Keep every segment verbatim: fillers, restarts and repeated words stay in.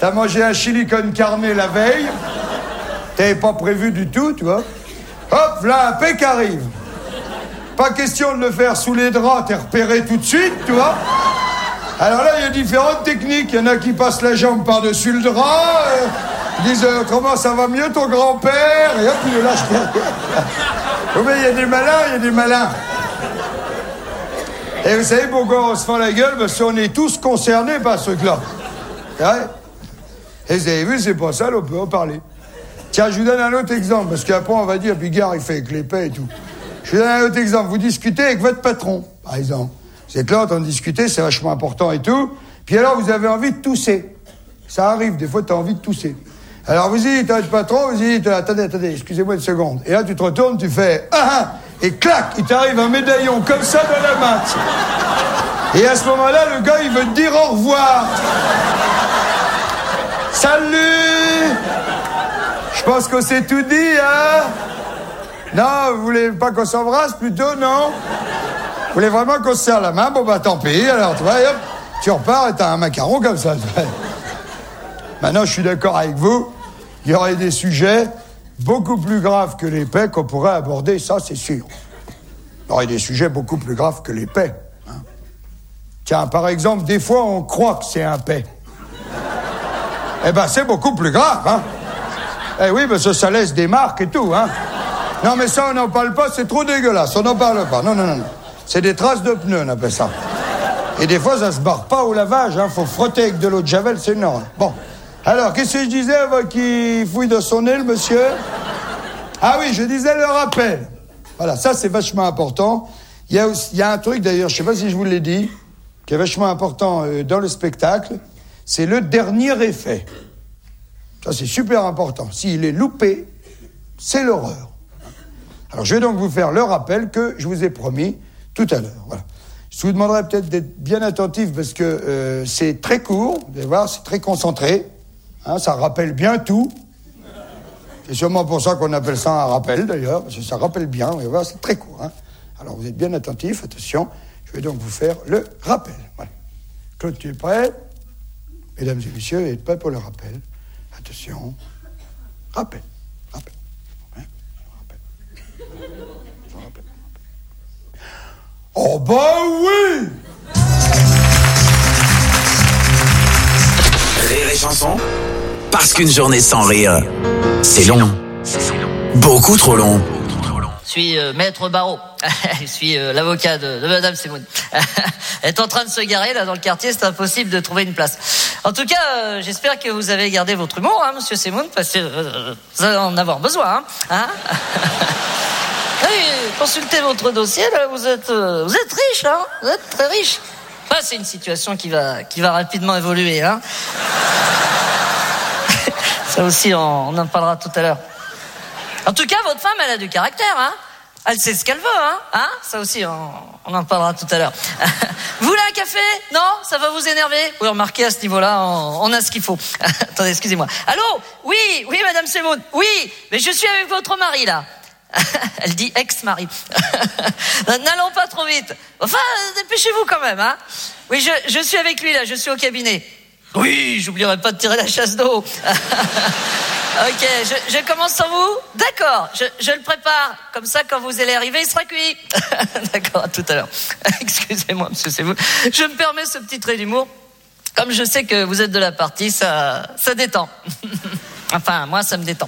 T'as mangé un chili con carne la veille. T'avais pas prévu du tout, tu vois. Hop, là, un P qui arrive. Pas question de le faire sous les draps, t'es repéré tout de suite, tu vois. Alors là, il y a différentes techniques. Il y en a qui passent la jambe par-dessus le drap. Euh, ils disent euh, comment ça va mieux ton grand-père. Et hop, il le lâche derrière. Oh, mais il y a des malins, il y a des malins. Et vous savez pourquoi on se fend la gueule? Parce qu'on est tous concernés par ce truc-là. Ouais. Et vous avez vu, c'est pas ça, on peut en parler. Tiens, je vous donne un autre exemple, parce qu'après on va dire, Bigard, il fait avec l'épée et tout. Je vous donne un autre exemple. Vous discutez avec votre patron, par exemple. Vous êtes là en train de discuter, c'est vachement important et tout. Puis alors, vous avez envie de tousser. Ça arrive, des fois, tu as envie de tousser. Alors, vous dites à votre patron, vous dites, attendez, attendez, excusez-moi une seconde. Et là, tu te retournes, tu fais, ah, ah, et clac, il t'arrive un médaillon comme ça dans la main. Et à ce moment-là, le gars, il veut te dire au revoir. Salut! Je pense qu'on s'est tout dit, hein? Non, vous voulez pas qu'on s'embrasse, plutôt, non? Vous voulez vraiment qu'on se serre la main? Bon, bah, tant pis, alors, tu vois, hop, tu repars et t'as un macaron comme ça, tu vois. Maintenant, je suis d'accord avec vous, il y aurait des sujets beaucoup plus graves que les paix qu'on pourrait aborder, ça, c'est sûr. Il y aurait des sujets beaucoup plus graves que les paix. Hein. Tiens, par exemple, des fois, on croit que c'est un paix. Eh ben, c'est beaucoup plus grave, hein. Eh oui, parce que ça laisse des marques et tout, hein. Non, mais ça, on n'en parle pas, c'est trop dégueulasse, on n'en parle pas. Non, non, non, non. C'est des traces de pneus, on appelle ça. Et des fois, ça se barre pas au lavage, hein. Faut frotter avec de l'eau de javel, c'est énorme. Bon. Alors, qu'est-ce que je disais avant qu'il fouille dans son nez, le monsieur? Ah oui, je disais le rappel. Voilà, ça, c'est vachement important. Il y a, aussi, il y a un truc, d'ailleurs, je sais pas si je vous l'ai dit, qui est vachement important euh, dans le spectacle, c'est le dernier effet. Ça, c'est super important. S'il est loupé, c'est l'horreur. Alors, je vais donc vous faire le rappel que je vous ai promis tout à l'heure. Voilà. Je vous demanderai peut-être d'être bien attentif parce que euh, c'est très court, vous allez voir, c'est très concentré. Hein, ça rappelle bien tout. C'est sûrement pour ça qu'on appelle ça un rappel, d'ailleurs, parce que ça rappelle bien, vous allez voir, c'est très court. Hein. Alors, vous êtes bien attentifs, attention. Je vais donc vous faire le rappel. Voilà. Claude, tu es prêt? Mesdames et messieurs, êtes prêts pour le rappel? Attention. Rappel. Rappel. Hein? Rappel. Rappel. Oh bah oui! Rire et chanson, parce qu'une journée sans rire, c'est long. Beaucoup trop long. Je suis euh, maître Barreau. Je suis euh, l'avocat de, de Madame Semoun. Elle est en train de se garer là dans le quartier, c'est impossible de trouver une place. En tout cas, euh, j'espère que vous avez gardé votre humour, hein, Monsieur Semoun, parce que euh, vous allez en avoir besoin. Hein, hein. Oui, consultez votre dossier, là, vous êtes, euh, vous êtes riche, hein, vous êtes très riche. Ah, c'est une situation qui va, qui va rapidement évoluer, hein. Ça aussi, on, on en parlera tout à l'heure. En tout cas, votre femme, elle a du caractère, hein. Elle sait ce qu'elle veut, hein, hein. Ça aussi, on, on en parlera tout à l'heure. Vous voulez un café? Non? Ça va vous énerver? Oui, remarquez, à ce niveau-là, on, on a ce qu'il faut. Attendez, excusez-moi. Allô? Oui, oui, Madame Semoun. Oui, mais je suis avec votre mari, là. Elle dit ex-mari. N'allons pas trop vite. Enfin, dépêchez-vous quand même, hein. Oui, je, je suis avec lui, là, je suis au cabinet. Oui, j'oublierai pas de tirer la chasse d'eau. Ok, je, je commence sans vous? D'accord, je, je le prépare. Comme ça, quand vous allez arriver, il sera cuit. D'accord, à tout à l'heure. Excusez-moi, monsieur, c'est vous. Je me permets ce petit trait d'humour. Comme je sais que vous êtes de la partie, ça, ça détend. Enfin, moi, ça me détend.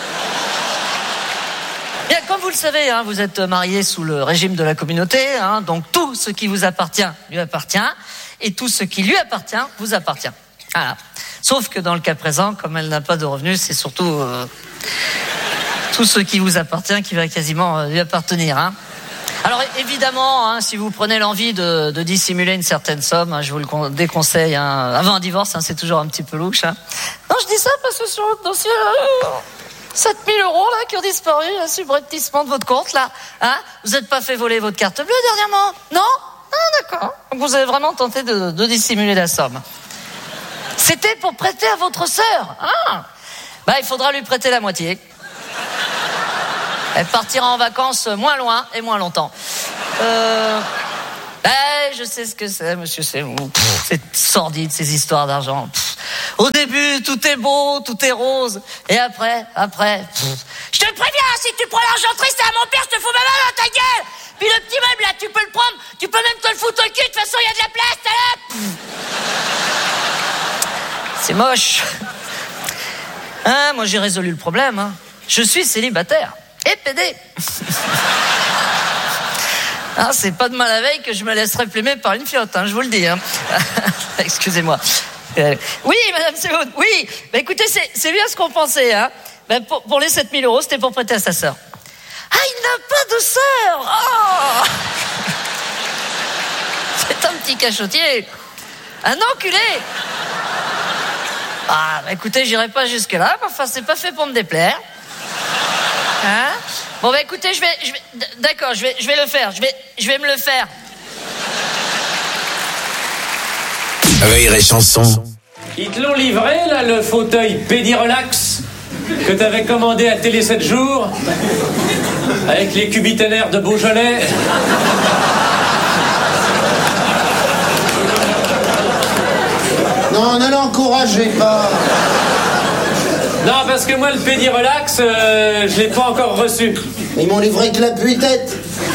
Bien, comme vous le savez, hein, vous êtes mariés sous le régime de la communauté, hein, donc tout ce qui vous appartient lui appartient, et tout ce qui lui appartient vous appartient. Voilà. Sauf que dans le cas présent, comme elle n'a pas de revenus, c'est surtout euh, tout ce qui vous appartient qui va quasiment euh, lui appartenir. Hein. Alors évidemment, hein, si vous prenez l'envie de, de dissimuler une certaine somme, hein, je vous le déconseille. Hein, avant un divorce, hein, c'est toujours un petit peu louche. Hein. Non, je dis ça parce que sur votre dossier, euh, sept mille euros là qui ont disparu, un subrepticement de votre compte là. Hein, vous n'êtes pas fait voler votre carte bleue dernièrement? Non? Ah d'accord. Donc vous avez vraiment tenté de, de dissimuler la somme. C'était pour prêter à votre sœur. Ah. Bah, il faudra lui prêter la moitié. Elle partira en vacances moins loin et moins longtemps. Euh... Bah, je sais ce que c'est, monsieur, c'est... Pff, c'est sordide, ces histoires d'argent. Pff. Au début, tout est beau, tout est rose. Et après, après... Pff. Je te préviens, si tu prends l'argent triste à mon père, je te fous ma main dans ta gueule. Puis le petit meuble, là, tu peux le prendre. Tu peux même te le foutre au cul. De toute façon, il y a de la place, t'as là. C'est moche. Hein, moi, j'ai résolu le problème. Hein. Je suis célibataire. Et pédé. Ah, c'est pas de mal la veille que je me laisserai plumer par une fiotte, hein, je vous le dis. Hein. Excusez-moi. Euh, oui, madame Séoud, oui. Bah, écoutez, c'est, c'est bien ce qu'on pensait. Hein. Bah, pour, pour les sept mille euros, c'était pour prêter à sa sœur. Ah, il n'a pas de sœur. Oh. C'est un petit cachotier. Un enculé. Ah, bah, écoutez, j'irai pas jusque-là. Enfin, c'est pas fait pour me déplaire. Hein? Bon, bah écoutez, je vais, je vais d'accord, je vais, je vais le faire. Je vais, je vais me le faire. Rire et chanson. Ils te l'ont livré, là, le fauteuil Pédirelax que t'avais commandé à Télé sept jours avec les cubiténaires de Beaujolais. Non, ne l'encouragez pas. Non, parce que moi, le Pédirelax, euh, je l'ai pas encore reçu. Ils m'ont livré que la tête.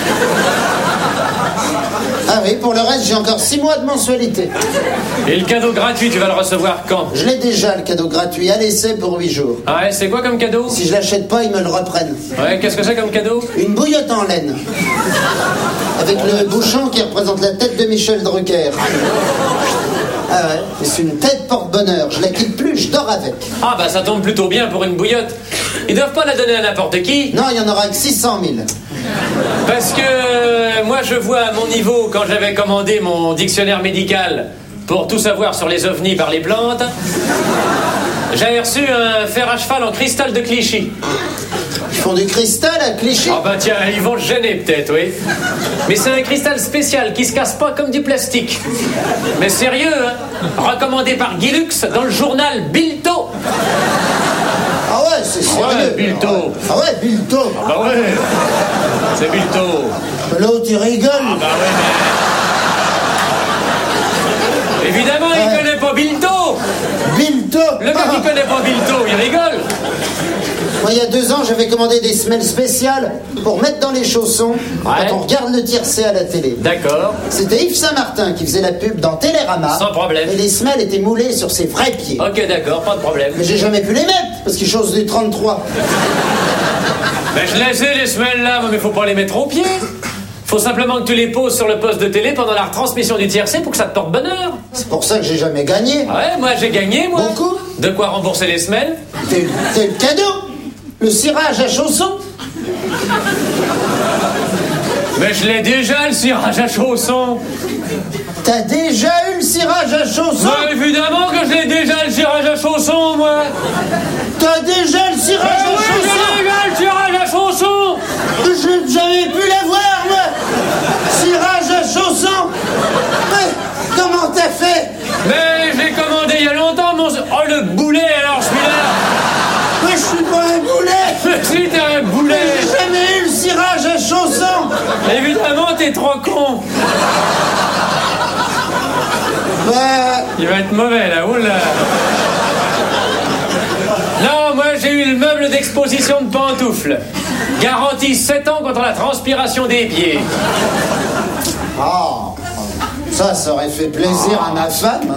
Ah oui, pour le reste, j'ai encore six mois de mensualité. Et le cadeau gratuit, tu vas le recevoir quand? Je l'ai déjà, le cadeau gratuit, à l'essai pour huit jours. Ah ouais, c'est quoi comme cadeau? Si je l'achète pas, ils me le reprennent. Ouais, qu'est-ce que c'est comme cadeau? Une bouillotte en laine. Avec le bouchon qui représente la tête de Michel Drucker. Ah ouais, mais c'est une tête porte-bonheur. Je la quitte plus, je dors avec. Ah bah ça tombe plutôt bien pour une bouillotte. Ils doivent pas la donner à n'importe qui. Non, il y en aura que six cent mille. Parce que euh, moi je vois à mon niveau, quand j'avais commandé mon dictionnaire médical pour tout savoir sur les ovnis par les plantes, j'avais reçu un fer à cheval en cristal de Clichy. Ils font du cristal à Clichy? Ah bah tiens, ils vont se gêner peut-être, oui. Mais c'est un cristal spécial qui se casse pas comme du plastique. Mais sérieux, hein? Recommandé par Guy Lux dans le journal Bilto. Ah ouais, c'est sérieux. Ouais, Bilto. Ah ouais, Bilto. Ah bah ouais, c'est Bilto. L'autre, il rigole. Ah bah ouais, mais... Évidemment, il Ouais. connaît pas Bilto. Bilto. Le gars qui connaît pas Bilto, il rigole. Moi, il y a deux ans, j'avais commandé des semelles spéciales pour mettre dans les chaussons Ouais. quand on regarde le tiercé à la télé. D'accord. C'était Yves Saint-Martin qui faisait la pub dans Télérama. Sans problème. Et les semelles étaient moulées sur ses vrais pieds. Ok, d'accord, pas de problème. Mais j'ai jamais pu les mettre, parce qu'ils chaussent du trente-trois. Ben je les ai les semelles là, mais faut pas les mettre aux pieds. Faut simplement que tu les poses sur le poste de télé pendant la retransmission du tiercé pour que ça te porte bonheur. C'est pour ça que j'ai jamais gagné. Ouais, moi j'ai gagné, moi. Beaucoup. De quoi rembourser les semelles. T'es t'es le cadeau. Le cirage à chaussons. Mais je l'ai déjà, le cirage à chaussons. T'as déjà eu le cirage à chaussons? Mais évidemment que je l'ai déjà, le cirage à chaussons, moi. T'as déjà le cirage Ah à oui, chaussons? j'ai déjà le cirage à chaussons. J'ai jamais pu l'avoir, moi. Cirage à chaussons. Mais comment t'as fait? Mais je l'ai commandé il y a longtemps, mon... Oh, le boulet, alors, celui-là. Mais je suis pas un boulet. Mais si, t'es un boulet. J'ai jamais eu le cirage à chaussons. Évidemment, t'es trop con. Bah, Il va être mauvais, là, oula. Non, moi, j'ai eu le meuble d'exposition de pantoufles. Garantie sept ans contre la transpiration des pieds. ah, ça, ça aurait fait plaisir à ma femme.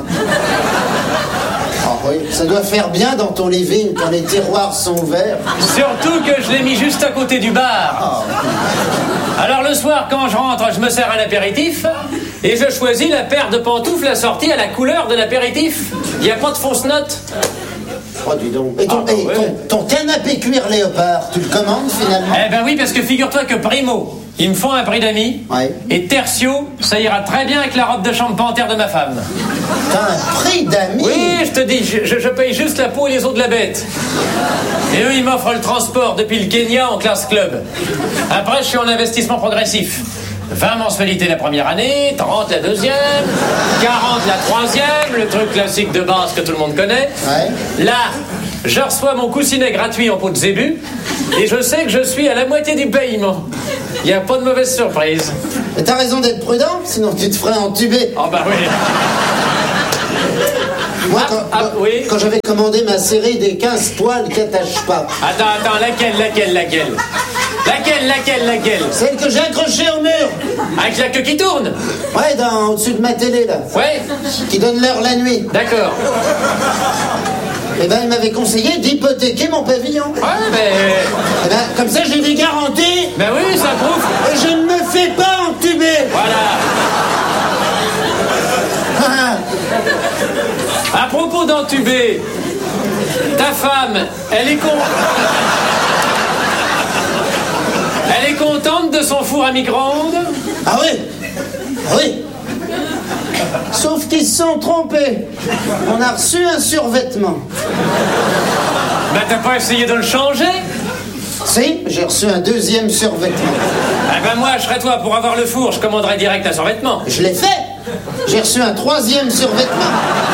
Ah oui, ça doit faire bien dans ton living quand les tiroirs sont ouverts. Surtout que je l'ai mis juste à côté du bar. Alors le soir, quand je rentre, je me sers un apéritif et je choisis la paire de pantoufles assortie à la couleur de l'apéritif. Il n'y a pas de fausse note. Oh, dis donc. Et ton, Ah, bah et ouais. ton, ton canapé cuir léopard, tu le commandes finalement? Eh ben oui, parce que figure-toi que Primo, ils me font un prix d'amis. Ouais. Et Tertio, ça ira très bien avec la robe de chambre panthère de ma femme. T'as un prix d'amis? Oui, je te dis, je, je- je paye juste la peau et les os de la bête. Et eux, ils m'offrent le transport depuis le Kenya en classe club. Après, je suis en investissement progressif. vingt mensualités la première année, trente la deuxième, quarante la troisième, le truc classique de base que tout le monde connaît. Ouais. Là, je reçois mon coussinet gratuit en pot de zébu et je sais que je suis à la moitié du paiement. Il n'y a pas de mauvaise surprise. Mais t'as raison d'être prudent, sinon tu te ferais entuber. Oh bah oui. Moi, Ah, quand, ah, oui. quand j'avais commandé ma série des quinze poils qui attachent pas, Attends, attends, laquelle, laquelle, laquelle Laquelle, laquelle, laquelle celle que j'ai accrochée au mur, Avec la queue qui tourne ouais, dans, au-dessus de ma télé, là, Ouais, qui donne l'heure la nuit, d'accord. eh ben, il m'avait conseillé d'hypothéquer mon pavillon. Ouais, mais... Eh ben, comme ça, j'ai des garanties Ben oui, ça prouve. et je ne me fais pas entuber. Voilà. À propos d'entuber, ta femme, elle est con... Elle est contente de son four à micro-ondes? Ah oui, ah oui. Sauf qu'ils se sont trompés. On a reçu un survêtement. Ben t'as pas essayé de le changer? Si, j'ai reçu un deuxième survêtement. Ah ben moi, je serais toi, pour avoir le four, je commanderais direct un survêtement. Je l'ai fait. J'ai reçu un troisième survêtement.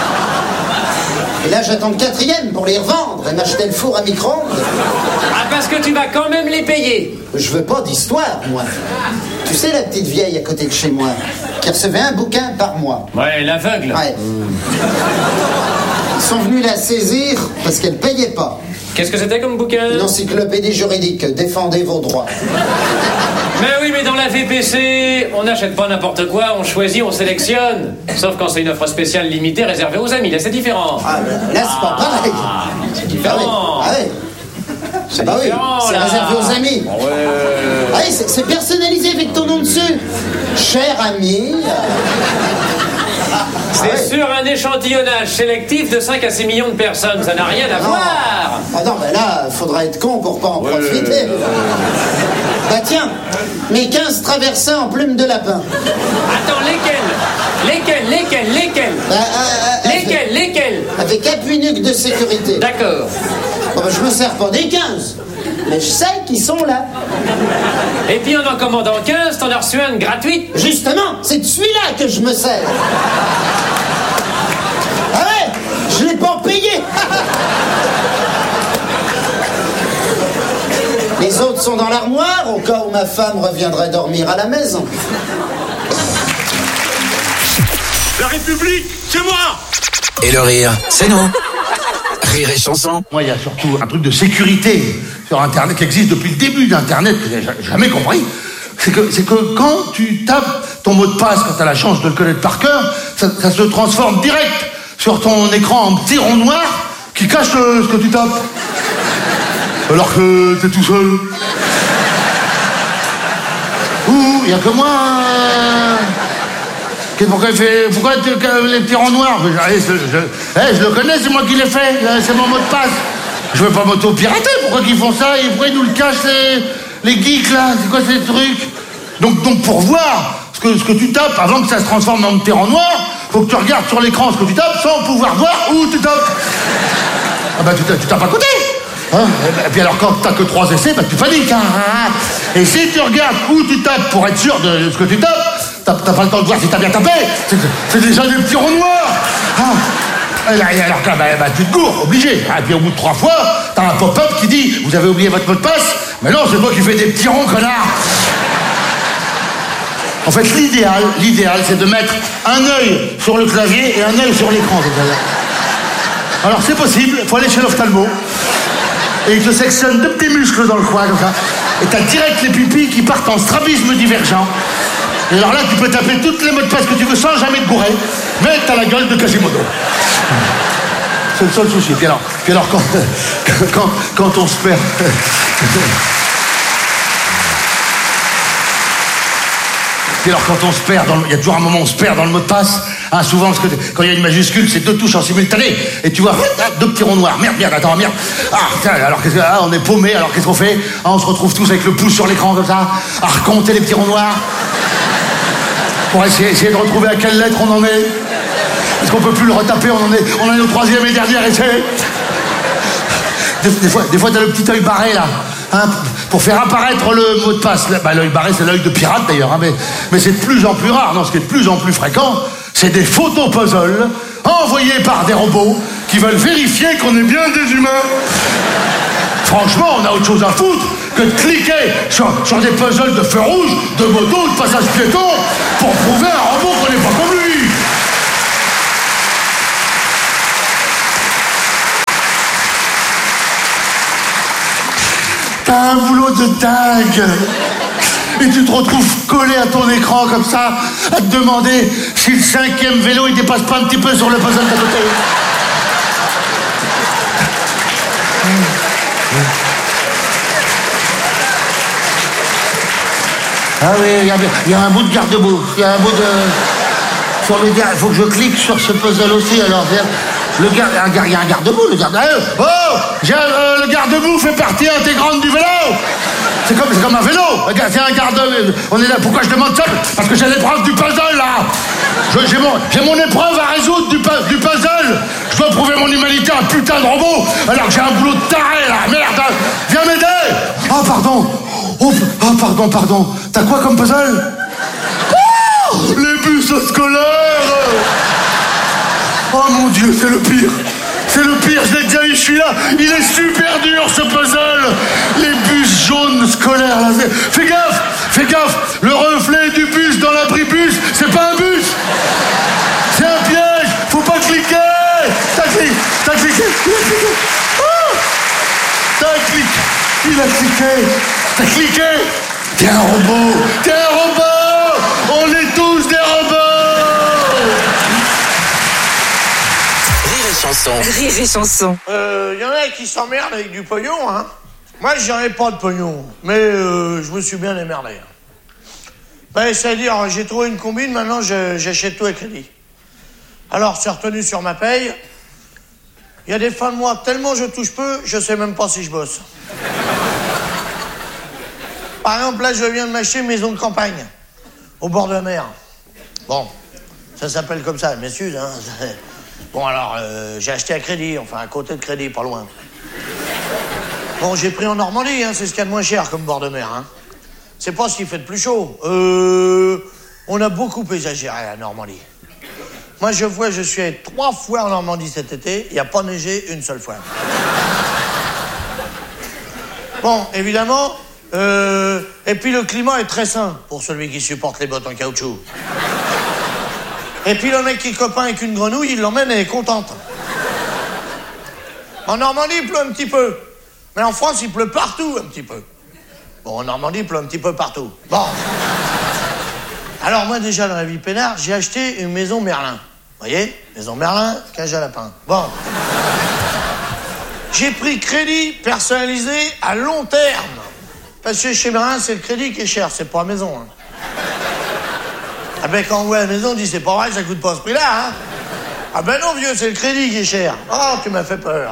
Et là, j'attends le quatrième pour les revendre et m'acheter le four à micro-ondes. Ah, parce que tu vas quand même les payer. Je veux pas d'histoire, moi. Tu sais, la petite vieille à côté de chez moi, qui recevait un bouquin par mois. Ouais, l'aveugle. Ouais. Ils sont venus la saisir parce qu'elle payait pas. Qu'est-ce que c'était comme bouquin? Une encyclopédie juridique, défendez vos droits. Mais oui, mais dans la V P C, on n'achète pas n'importe quoi, on choisit, on sélectionne. Sauf quand c'est une offre spéciale limitée réservée aux amis, là c'est différent. Ah, là, c'est pas pareil. C'est différent. Ah ouais. C'est Bah oui, différent, c'est là. réservé aux amis. Ah ouais. Ah oui, c'est c'est personnalisé avec ton nom dessus. Cher ami. C'est Ah ouais. sur un échantillonnage sélectif de cinq à six millions de personnes, ça n'a rien à Non. voir. Ah non, mais là, faudra être con pour pas en Ouais. profiter. Bah tiens, mes quinze traversins en plume de lapin. Attends, lesquels Lesquels Lesquels Lesquels Bah, euh, euh, Lesquels Lesquels Avec appui nuque de sécurité. D'accord. Bon, bah, je me sers pas des quinze, mais je sais qu'ils sont là. Et puis en en commandant quinze, t'en as reçu un gratuite. Justement, c'est de celui-là que je me sers. Ah ouais, je l'ai pas payé. Les autres sont dans l'armoire, au cas où ma femme reviendrait dormir à la maison. La République, c'est moi! Et le rire, c'est nous. Rire et chanson. Moi, il y a surtout un truc de sécurité sur Internet qui existe depuis le début d'Internet, que j'ai jamais compris. C'est que, c'est que quand tu tapes ton mot de passe, quand tu as la chance de le connaître par cœur, ça, ça se transforme direct sur ton écran en petit rond noir qui cache euh, ce que tu tapes. Alors que t'es tout seul. Ouh, il y a que moi. Euh... Pourquoi, il fait, pourquoi les petits ronds noirs? je, je, je, je le connais, c'est moi qui l'ai fait, c'est mon mot de passe. Je veux pas m'auto-pirater, pourquoi ils font ça? Et pourquoi ils nous le cachent, les, les geeks, là? C'est quoi ces trucs? Donc, donc pour voir ce que, ce que tu tapes, avant que ça se transforme en petit rond noir, faut que tu regardes sur l'écran ce que tu tapes sans pouvoir voir où tu tapes. Ah bah tu, tu tapes à côté. Hein? Et puis alors quand t'as que trois essais, bah tu paniques. Hein? Et si tu regardes où tu tapes pour être sûr de ce que tu tapes, t'as, t'as pas le temps de voir si t'as bien tapé. C'est, c'est déjà des petits ronds noirs. Hein? Et là, et alors bah, bah, tu te gourres, obligé. Et puis au bout de trois fois, t'as un pop-up qui dit vous avez oublié votre mot de passe. Mais non, c'est toi qui fais des petits ronds, connard. En fait, l'idéal, l'idéal, c'est de mettre un œil sur le clavier et un œil sur l'écran. Alors c'est possible, il faut aller chez l'ophtalmo. Et il te sectionne deux petits muscles dans le coin, comme ça. Et t'as direct les pupilles qui partent en strabisme divergent. Et alors là, tu peux taper toutes les mots de passe que tu veux sans jamais te gourer. Mais t'as la gueule de Quasimodo. C'est le seul souci. Puis alors, puis alors quand, quand, quand on se perd... Puis alors quand on se perd, dans le... il y a toujours un moment où on se perd dans le mot de passe. Hein, souvent, parce que quand il y a une majuscule, c'est deux touches en simultané. Et tu vois, ah, deux petits ronds noirs. Merde, merde, attends, merde. Ah, tiens, alors qu'est-ce que... Ah, on est paumé, alors qu'est-ce qu'on fait? Ah, on se retrouve tous avec le pouce sur l'écran comme ça, à recompter les petits ronds noirs. Pour essayer, essayer de retrouver à quelle lettre on en est. Est-ce qu'on peut plus le retaper? On en est, on en est au troisième et dernier essai. Des, des fois, des fois t'as le petit œil barré, là. Hein, pour faire apparaître le mot de passe. Bah, l'œil barré, c'est l'œil de pirate d'ailleurs, hein, mais, mais c'est de plus en plus rare. Non, ce qui est de plus en plus fréquent, c'est des photos puzzles envoyés par des robots qui veulent vérifier qu'on est bien des humains. Franchement, on a autre chose à foutre que de cliquer sur, sur des puzzles de feu rouge, de moto, de passage piéton, pour prouver à un robot qu'on n'est pas comme lui. T'as un boulot de dingue. Et tu te retrouves collé à ton écran comme ça, à te demander si le cinquième vélo il dépasse pas un petit peu sur le puzzle d'à côté. Ah oui, il y, y a un bout de garde-boue, il y a un bout de... Sur le garde, il faut que je clique sur ce puzzle aussi, alors... Le garde... Il y a un garde-boue, le garde... Oh, j'ai, euh, le garde-boue fait partie intégrante du vélo. C'est comme, c'est comme un vélo. C'est un garde... On est là, pourquoi je demande ça? Parce que j'ai l'épreuve du puzzle, là. Je, j'ai, mon, j'ai mon épreuve à résoudre du, du puzzle. Je dois prouver mon humanité à un putain de robot, alors que j'ai un boulot de taré, là. Merde, viens m'aider. Ah, pardon. Oh, ah, pardon, pardon. T'as quoi comme puzzle? Oh, les bus scolaires. Oh mon Dieu, c'est le pire. C'est le pire, je l'ai déjà eu, je suis là. Il est super dur, ce puzzle. Les bus jaunes scolaires, là. Fais gaffe, fais gaffe. Le reflet du bus dans l'abribus, c'est pas un bus. C'est un piège. Faut pas cliquer. T'as cliqué, t'as cliqué, il a cliqué. Oh, t'as cliqué, il a cliqué. T'as cliqué. T'es un robot. T'es un robot. On est tous des robots. Chanson. Rire et chanson. Euh, y en a qui s'emmerdent avec du pognon, hein. Moi, j'en ai pas de pognon, mais euh, je me suis bien démerdé. Ben, c'est-à-dire, j'ai trouvé une combine, maintenant je, j'achète tout à crédit. Alors, c'est retenu sur ma paye. Il y a des fins de mois, tellement je touche peu, je sais même pas si je bosse. Par exemple, là, je viens de m'acheter une maison de campagne, au bord de la mer. Bon, ça s'appelle comme ça, m'excuse, hein. Bon, alors, euh, j'ai acheté à crédit, enfin, à côté de crédit, pas loin. Bon, j'ai pris en Normandie, hein, c'est ce qu'il y a de moins cher comme bord de mer, hein. C'est pas ce qui fait de plus chaud. Euh, on a beaucoup exagéré à Normandie. Moi, je vois, je suis allé trois fois en Normandie cet été, il n'y a pas neigé une seule fois. Bon, évidemment, euh, et puis le climat est très sain pour celui qui supporte les bottes en caoutchouc. Et puis le mec qui est copain avec une grenouille, il l'emmène et elle est contente. En Normandie, il pleut un petit peu. Mais en France, il pleut partout un petit peu. Bon, en Normandie, il pleut un petit peu partout. Bon. Alors moi, déjà, dans la vie peinard, j'ai acheté une maison Merlin. Vous voyez? Maison Merlin, cage à lapin. Bon. J'ai pris crédit personnalisé à long terme. Parce que chez Merlin, c'est le crédit qui est cher, c'est pas la maison, hein. Ah ben quand on voit la maison, on dit c'est pas vrai, ça coûte pas ce prix-là, hein. Ah ben non vieux, c'est le crédit qui est cher. Oh, tu m'as fait peur.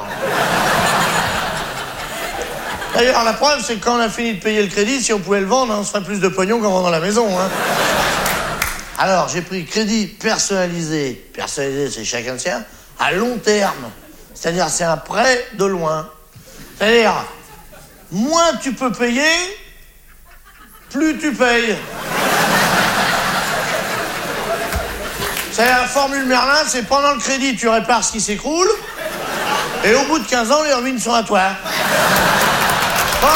D'ailleurs, la preuve, c'est que quand on a fini de payer le crédit, si on pouvait le vendre, on se ferait plus de pognon qu'en vendant la maison, hein. Alors, j'ai pris crédit personnalisé. Personnalisé, c'est chacun le sien, à long terme. C'est-à-dire, c'est un prêt de loin. C'est-à-dire, moins tu peux payer, plus tu payes. C'est la formule Merlin, c'est pendant le crédit, tu répares ce qui s'écroule, et au bout de quinze ans, les ruines sont à toi. Bon.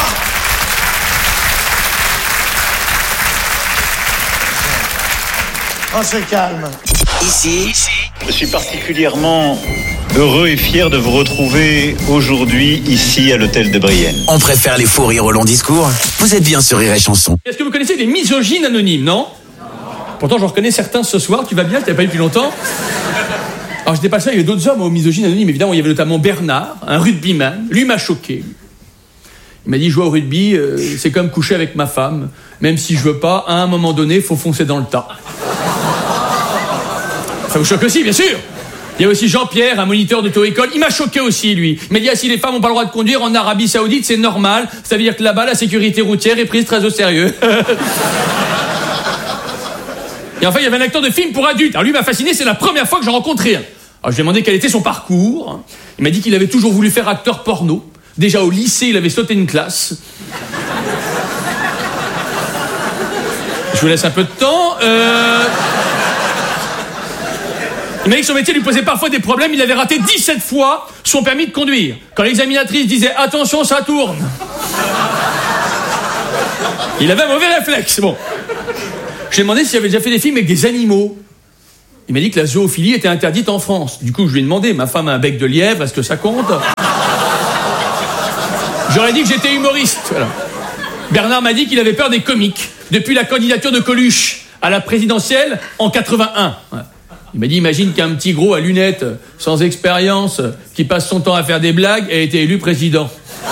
On se calme. Ici, je suis particulièrement heureux et fier de vous retrouver aujourd'hui ici à l'hôtel de Brienne. On préfère les faux rires au long discours. Vous êtes bien sur Rire et Chanson. Est-ce que vous connaissez des misogynes anonymes, non? Pourtant, j'en reconnais certains ce soir. Tu vas bien? Je t'avais pas eu depuis longtemps. Alors, j'étais pas le seul. Il y avait d'autres hommes aux misogynes anonymes. Évidemment, il y avait notamment Bernard, un rugbyman. Lui m'a choqué. Il m'a dit, jouer au rugby, euh, c'est comme coucher avec ma femme. Même si je veux pas, à un moment donné, il faut foncer dans le tas. Ça vous choque aussi, bien sûr. Il y a aussi Jean-Pierre, un moniteur d'auto-école. Il m'a choqué aussi, lui. Il m'a dit, ah, si les femmes n'ont pas le droit de conduire en Arabie Saoudite, c'est normal. Ça veut dire que là-bas, la sécurité routière est prise très au sérieux. Et enfin, il y avait un acteur de film pour adultes. Alors lui m'a fasciné, c'est la première fois que j'en rencontrais un. Alors je lui ai demandé quel était son parcours. Il m'a dit qu'il avait toujours voulu faire acteur porno. Déjà au lycée, il avait sauté une classe. Je vous laisse un peu de temps. Euh... Il m'a dit que son métier lui posait parfois des problèmes. Il avait raté dix-sept fois son permis de conduire. Quand l'examinatrice disait « Attention, ça tourne !» Il avait un mauvais réflexe. Bon. Je lui ai demandé s'il avait déjà fait des films avec des animaux. Il m'a dit que la zoophilie était interdite en France. Du coup, je lui ai demandé, ma femme a un bec de lièvre, est-ce que ça compte? J'aurais dit que j'étais humoriste. Voilà. Bernard m'a dit qu'il avait peur des comiques depuis la candidature de Coluche à la présidentielle en quatre-vingt-un. Ouais. Il m'a dit, imagine qu'un petit gros à lunettes, sans expérience, qui passe son temps à faire des blagues, ait été élu président.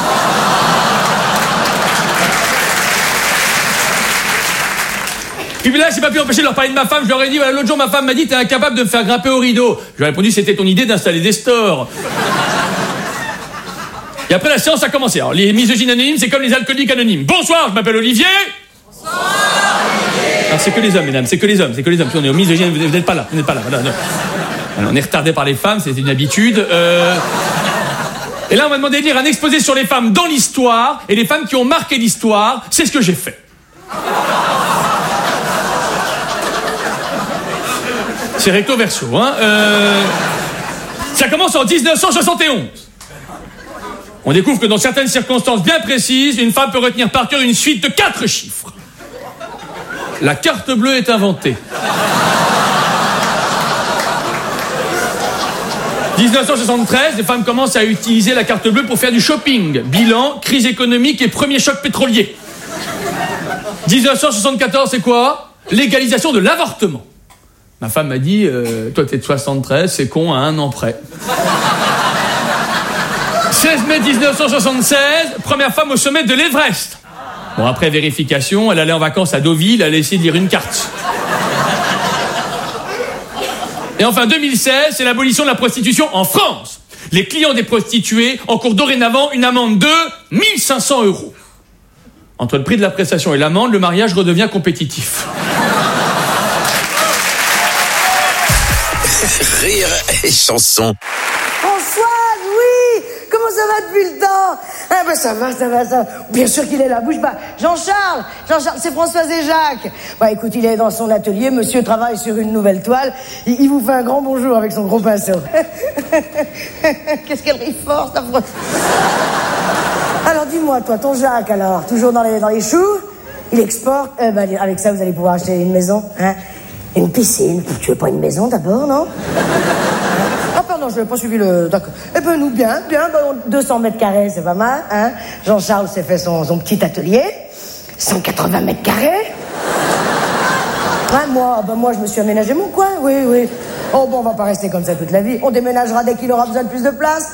Puis là, j'ai pas pu empêcher de leur parler de ma femme. Je leur ai dit, voilà, l'autre jour, ma femme m'a dit, t'es incapable de me faire grimper au rideau. Je lui ai répondu, c'était ton idée d'installer des stores. Et après, la séance a commencé. Alors, les misogynes anonymes, c'est comme les alcooliques anonymes. Bonsoir, je m'appelle Olivier. Bonsoir, Olivier. Alors, c'est que les hommes, mesdames, c'est que les hommes, c'est que les hommes. Puis on est aux misogynes, vous n'êtes pas là, vous n'êtes pas là. Voilà, non. Alors, on est retardé par les femmes, c'est une habitude. Euh... Et là, on m'a demandé de lire un exposé sur les femmes dans l'histoire et les femmes qui ont marqué l'histoire. C'est ce que j'ai fait. C'est recto verso, hein. Euh... Ça commence en dix-neuf cent soixante et onze. On découvre que dans certaines circonstances bien précises, une femme peut retenir par cœur une suite de quatre chiffres. La carte bleue est inventée. dix-neuf cent soixante-treize, les femmes commencent à utiliser la carte bleue pour faire du shopping. Bilan, crise économique et premier choc pétrolier. dix-neuf cent soixante-quatorze, c'est quoi? Légalisation de l'avortement. Ma femme m'a dit, euh, toi t'es de soixante-treize, c'est con à un an près. seize mai dix-neuf cent soixante-seize, première femme au sommet de l'Everest. Bon, après vérification, elle allait en vacances à Deauville, elle a essayé de lire une carte. Et enfin, deux mille seize, c'est l'abolition de la prostitution en France. Les clients des prostituées encourent dorénavant une amende de mille cinq cents euros. Entre le prix de la prestation et l'amende, le mariage redevient compétitif. Rire et chanson. François, oui. Comment ça va depuis le temps? Ah ben ça va, ça va, ça va. Bien sûr qu'il est là, bouge pas. Jean-Charles, Jean-Charles, c'est Françoise et Jacques. Bah écoute, il est dans son atelier, monsieur travaille sur une nouvelle toile. Il, il vous fait un grand bonjour avec son gros pinceau. Qu'est-ce qu'elle rit fort, ta Françoise. Alors dis-moi, toi, ton Jacques, alors, toujours dans les, dans les choux? Il exporte, eh ben, avec ça vous allez pouvoir acheter une maison, hein? Une piscine. Tu veux pas une maison d'abord, non? Ah pardon, je n'avais pas suivi le... D'accord. Eh ben nous, bien, bien, ben, deux cents mètres carrés, c'est pas mal, hein. Jean-Charles s'est fait son, son petit atelier. cent quatre-vingts mètres carrés. Ouais, moi, ben moi, je me suis aménagé mon coin, oui, oui. Oh bon, on va pas rester comme ça toute la vie. On déménagera dès qu'il aura besoin de plus de place.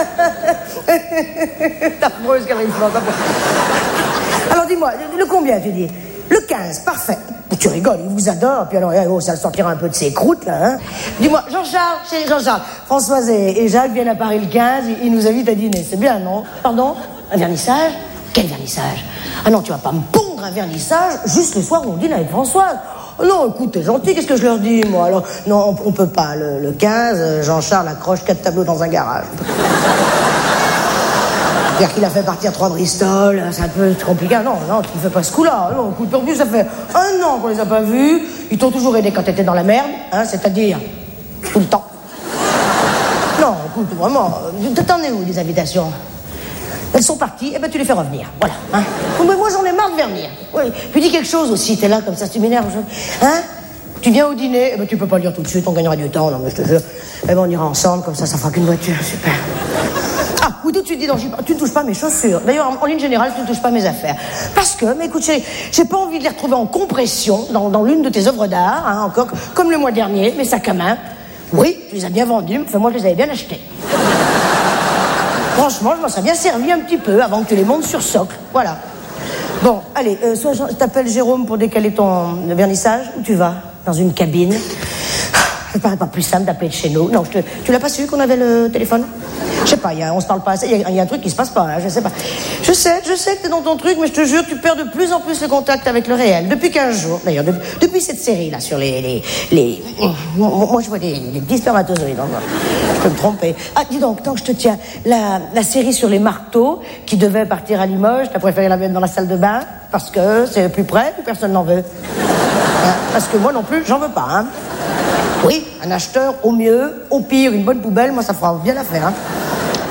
T'as affreuse qu'elle arrive. Alors dis-moi, le combien tu dis? Le quinze, parfait. Tu rigoles, il vous adore. Puis alors, oh, ça le sortira un peu de ses croûtes, là, hein. Dis-moi, Jean-Charles, c'est Jean-Charles. Françoise et, et Jacques viennent à Paris le quinze, ils, ils nous invitent à dîner. C'est bien, non? Pardon? Un vernissage? Quel vernissage? Ah non, tu vas pas me pondre un vernissage juste le soir où on dîne avec Françoise. Oh non, écoute, t'es gentil, qu'est-ce que je leur dis, moi? Alors, non, on, on peut pas. Le, le quinze, Jean-Charles accroche quatre tableaux dans un garage. C'est-à-dire qu'il a fait partir trois Bristol, c'est un peu compliqué. Non, non, tu ne fais pas ce coup-là. Non, écoute, perdu, ça fait un an qu'on les a pas vus. Ils t'ont toujours aidé quand t'étais dans la merde, hein, c'est-à-dire tout le temps. Non, écoute, vraiment, t'en es où, les invitations? Elles sont parties, et ben tu les fais revenir, voilà. Hein. Mais moi, j'en ai marre de venir. Oui, puis dis quelque chose aussi, t'es là, comme ça, tu m'énerves. Hein? Tu viens au dîner, eh ben tu peux pas le dire tout de suite, on gagnera du temps, non, mais je te jure. Eh ben on ira ensemble, comme ça, ça fera qu'une voiture, super. Ah, ou tout de suite, dis donc, tu ne touches pas mes chaussures. D'ailleurs, en, en ligne générale, tu ne touches pas mes affaires. Parce que, mais écoute, j'ai, j'ai pas envie de les retrouver en compression dans, dans l'une de tes œuvres d'art, hein, encore, comme le mois dernier, mes sacs à main. Oui, tu les as bien vendus, enfin, moi, je les avais bien achetés. Franchement, je m'en serais bien servi un petit peu avant que tu les montes sur socle. Voilà. Bon, allez, euh, soit je t'appelle Jérôme pour décaler ton vernissage, où tu vas? Dans une cabine. Ça paraît pas plus simple d'appeler de chez nous. Non, je te, tu l'as pas su qu'on avait le téléphone? Je sais pas, y a, on se parle pas assez. Il y, y a un truc qui se passe pas, là, je sais pas. Je sais, je sais que t'es dans ton truc, mais je te jure, tu perds de plus en plus le contact avec le réel. Depuis quinze jours, d'ailleurs, de, depuis cette série, là, sur les... les, les moi, je vois des, des petits spermatozoïdes. Hein, je peux me tromper. Ah, dis donc, tant que je te tiens, la, la série sur les marteaux, qui devait partir à Limoges, t'as préféré la mettre dans la salle de bain, parce que c'est plus près, ou personne n'en veut? Hein, parce que moi non plus, j'en veux pas, hein. Oui, un acheteur, au mieux, au pire, une bonne poubelle, moi, ça fera bien l'affaire, hein.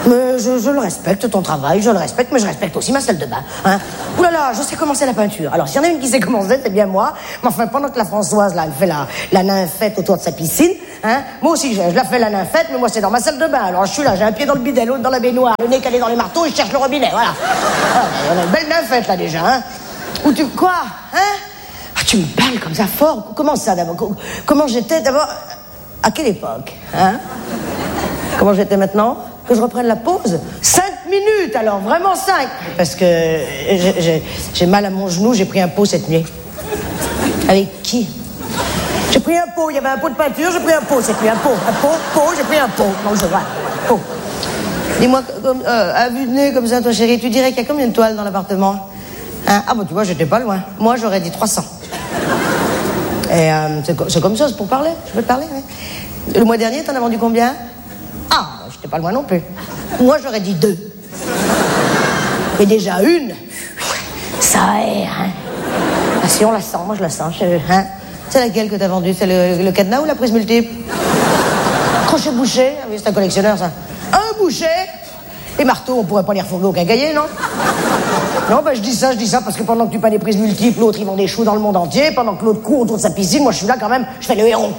Mais je, je le respecte, ton travail, je le respecte, mais je respecte aussi ma salle de bain. Hein. Ouh là là, je sais comment c'est la peinture. Alors, s'il y en a une qui sait comment c'est, c'est bien moi. Mais enfin, pendant que la Françoise, là, elle fait la, la nymphette autour de sa piscine, hein, moi aussi, je, je la fais la nymphette, mais moi, c'est dans ma salle de bain. Alors, je suis là, j'ai un pied dans le bidet, l'autre dans la baignoire, le nez calé dans les marteaux et je cherche le robinet, voilà. Ah, on a une belle nymphette, là, déjà, hein. Où tu... Quoi? Hein? Ah, tu me parles comme ça fort. Comment ça, d'abord? Comment j'étais, d'abord? À quelle époque? Hein? Comment j'étais maintenant? Que je reprenne la pause? Cinq minutes, alors, vraiment cinq. Parce que j'ai, j'ai, j'ai mal à mon genou, j'ai pris un pot cette nuit. Avec qui? J'ai pris un pot, il y avait un pot de peinture, j'ai pris un pot cette nuit, un pot, un pot, pot, j'ai pris un pot. Non, je vois, pot. Dis-moi, comme, euh, à vue de nez comme ça, toi chérie, tu dirais qu'il y a combien de toiles dans l'appartement? Hein? Ah bon, tu vois, j'étais pas loin. Moi, j'aurais dit trois cents. Et euh, c'est, c'est comme ça, c'est pour parler, je peux te parler, oui. Le mois dernier, t'en as vendu combien? Ah, j'étais pas loin non plus. Moi, j'aurais dit deux. Mais déjà une, ça aère, hein. Ah si, on la sent, moi je la sens. Je, hein. C'est laquelle que t'as vendue? C'est le, le cadenas ou la prise multiple? Crochet bouché? Ah oui, c'est un collectionneur, ça. Un boucher? Les marteaux, on pourrait pas les refourguer au quincaillier, non? Non, ben je dis ça, je dis ça parce que pendant que tu peins des prises multiples, l'autre il vend des choux dans le monde entier, pendant que l'autre court autour de sa piscine, moi je suis là quand même, je fais le héros.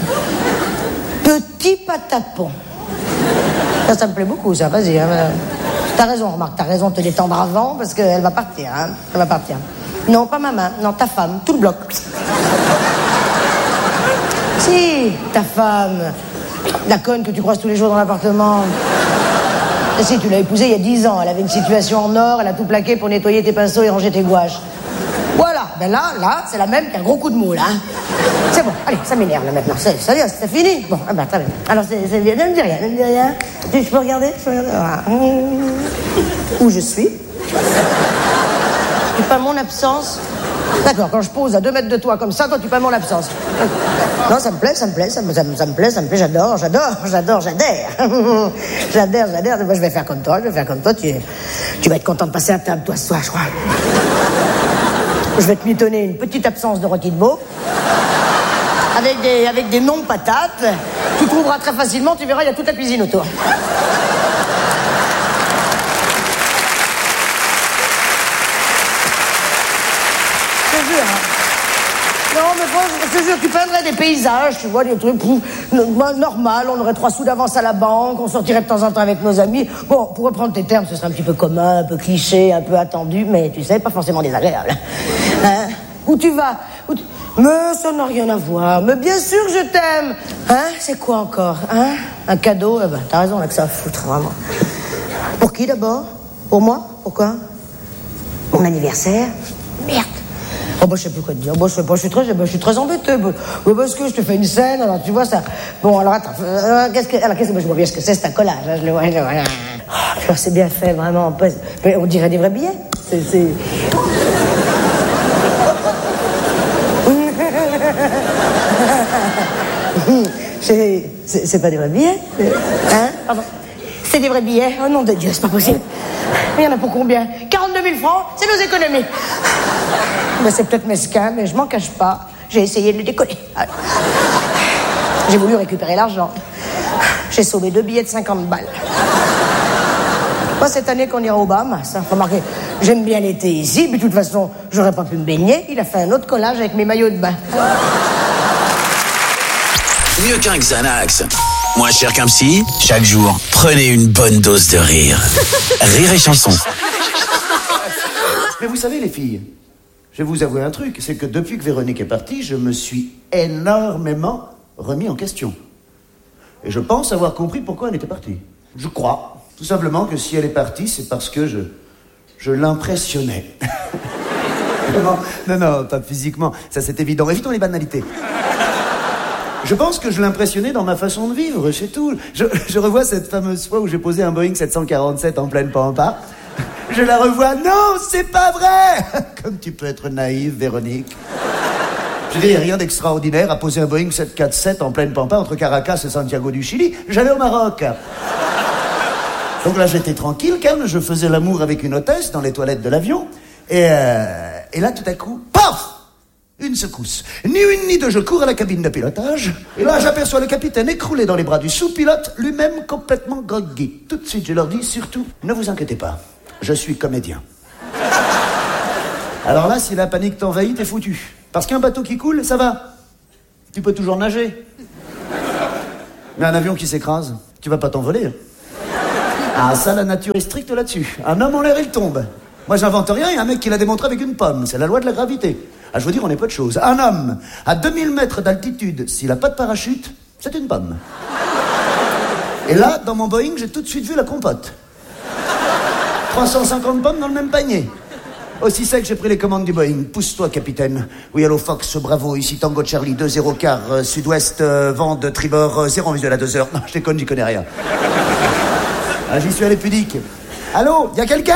Petit patapon. Ça, ça me plaît beaucoup, ça, vas-y. Hein. T'as raison, remarque, t'as raison de te détendre avant parce qu'elle va partir, hein. Elle va partir. Non, pas ma main, non, ta femme, tout le bloc. Si, ta femme, la conne que tu croises tous les jours dans l'appartement. Et si, tu l'as épousée il y a dix ans, elle avait une situation en or, elle a tout plaqué pour nettoyer tes pinceaux et ranger tes gouaches. Voilà, ben là, là, c'est la même qu'un gros coup de moule, hein. C'est bon, allez, ça m'énerve là maintenant, c'est, ça y est, c'est fini. Bon, ah ben, très bien. Alors, c'est, c'est bien, ne me dis rien, ne me dis rien. Je peux regarder, je peux regarder. Voilà. Où je suis? Tu peins mon absence? D'accord, quand je pose à deux mètres de toi comme ça, toi tu peins mon absence. Non, ça me plaît, ça me plaît, ça me, ça me, ça me plaît, ça me plaît, j'adore, j'adore, j'adore, j'adhère. J'adhère, j'adhère, moi je vais faire comme toi, je vais faire comme toi, tu, tu vas être content de passer à table, toi, ce soir, je crois. Je vais te mitonner une petite absence de rôti de veau, avec des, avec des non-patates, tu trouveras très facilement, tu verras, il y a toute la cuisine autour. Non, mais moi, je te jure, tu peindrais des paysages, tu vois, des trucs pouf, normal, on aurait trois sous d'avance à la banque, on sortirait de temps en temps avec nos amis. Bon, pour reprendre tes termes, ce serait un petit peu commun, un peu cliché, un peu attendu, mais tu sais, pas forcément désagréable. Hein? Où tu vas? Où tu... Mais ça n'a rien à voir, mais bien sûr que je t'aime. Hein? C'est quoi encore? Hein? Un cadeau? Eh ben, t'as raison, là, que ça va foutre, vraiment. Pour qui, d'abord? Pour moi? Pourquoi? Mon anniversaire? Merde. Oh bah je sais plus quoi te dire. Bah, je sais pas, je suis très, bah, je suis très embêtée. Bah, bah, parce que je te fais une scène, alors tu vois ça. Bon alors attends, euh, qu'est-ce que, alors qu'est-ce que, bah, je vois bien ce que c'est, c'est un collage. Hein, je le vois, je le vois. Oh, c'est bien fait, vraiment. On dirait des vrais billets. C'est, c'est... c'est, c'est, c'est pas des vrais billets, hein? Pardon. C'est des vrais billets. Oh nom de Dieu, c'est pas possible. Il y en a pour combien? quarante-deux mille francs, c'est nos économies. Ben, c'est peut-être mesquin, mais je m'en cache pas. J'ai essayé de le décoller. J'ai voulu récupérer l'argent. J'ai sauvé deux billets de cinquante balles. Pas cette année qu'on ira au Bahamas. Hein. Remarquez, j'aime bien l'été ici, puis de toute façon, j'aurais pas pu me baigner. Il a fait un autre collage avec mes maillots de bain. Mieux qu'un Xanax. Moins cher qu'un psy, chaque jour, prenez une bonne dose de rire. Rire et chanson. Mais vous savez, les filles, je vais vous avouer un truc, c'est que depuis que Véronique est partie, je me suis énormément remis en question. Et je pense avoir compris pourquoi elle était partie. Je crois, tout simplement, que si elle est partie, c'est parce que je, je l'impressionnais. non, non, non, pas physiquement, ça c'est évident. Évitons les banalités. Je pense que je l'impressionnais dans ma façon de vivre, c'est tout. Je, je revois cette fameuse fois où j'ai posé un Boeing sept cent quarante-sept en pleine pampa. Je la revois, non, c'est pas vrai. Comme tu peux être naïve, Véronique. Je dis, rien d'extraordinaire à poser un Boeing sept cent quarante-sept en pleine pampa entre Caracas et Santiago du Chili. J'allais au Maroc. Donc là, j'étais tranquille, calme, je faisais l'amour avec une hôtesse dans les toilettes de l'avion. Et, euh, et là, tout à coup, paf! Une secousse. Ni une ni deux, je cours à la cabine de pilotage. Et là, j'aperçois le capitaine écroulé dans les bras du sous-pilote, lui-même complètement groggy. Tout de suite, je leur dis, surtout, ne vous inquiétez pas, je suis comédien. Alors là, si la panique t'envahit, t'es foutu. Parce qu'un bateau qui coule, ça va. Tu peux toujours nager. Mais un avion qui s'écrase, tu vas pas t'envoler. Ah, ça, la nature est stricte là-dessus. Un homme en l'air, il tombe. Moi, j'invente rien, il y a un mec qui l'a démontré avec une pomme. C'est la loi de la gravité. Ah, je veux dire, on est peu de choses. Un homme, à deux mille mètres d'altitude, s'il a pas de parachute, c'est une pomme. Et là, dans mon Boeing, j'ai tout de suite vu la compote. trois cent cinquante pommes dans le même panier. Aussi sec, j'ai pris les commandes du Boeing. Pousse-toi, capitaine. Oui, allô, Fox, bravo. Ici Tango Charlie, deux zéro quart, euh, sud-ouest, euh, vent de tribord, euh, zéro visuel à deux heures. Non, je déconne, j'y connais rien. Ah, j'y suis allé pudique. Allô, y a quelqu'un?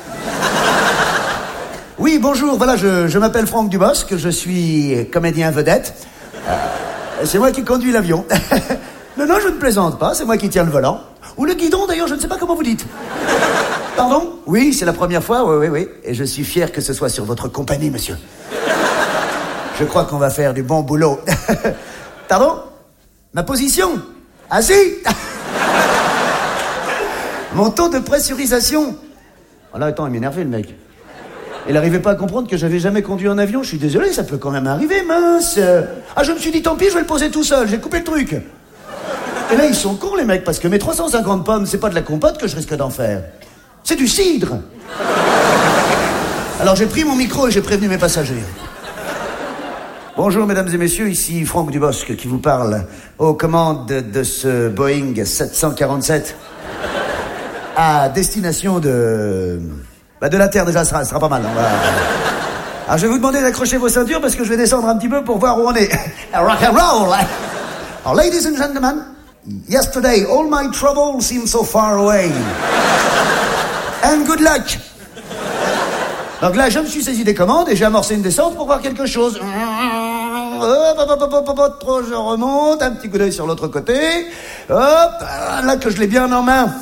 Oui, bonjour, voilà, je, je m'appelle Franck Dubosc, je suis comédien vedette. Euh, c'est moi qui conduis l'avion. Non, non, je ne plaisante pas, c'est moi qui tiens le volant. Ou le guidon, d'ailleurs, je ne sais pas comment vous dites. Pardon? Oui, c'est la première fois, oui, oui, oui. Et je suis fier que ce soit sur votre compagnie, monsieur. Je crois qu'on va faire du bon boulot. Pardon? Ma position? Assis? Mon taux de pressurisation? Oh là, attends, il m'énervait, le mec. Il n'arrivait pas à comprendre que j'avais jamais conduit un avion. Je suis désolé, ça peut quand même arriver, mince. Ah, je me suis dit, tant pis, je vais le poser tout seul. J'ai coupé le truc. Et là, ils sont cons, les mecs, parce que mes trois cent cinquante pommes, c'est pas de la compote que je risque d'en faire. C'est du cidre. Alors, j'ai pris mon micro et j'ai prévenu mes passagers. Bonjour, mesdames et messieurs, ici Franck Dubosc qui vous parle aux commandes de ce Boeing sept cent quarante-sept à destination de... Bah de la Terre, déjà, ça sera, ça sera pas mal. On va... Alors, je vais vous demander d'accrocher vos ceintures parce que je vais descendre un petit peu pour voir où on est. Rock and roll! Alors, ladies and gentlemen, yesterday, all my troubles seemed so far away. And good luck! Donc là, je me suis saisi des commandes et j'ai amorcé une descente pour voir quelque chose. Hop, hop, hop, hop, hop, hop, trop, je remonte, un petit coup d'œil sur l'autre côté. Hop, là que je l'ai bien en main.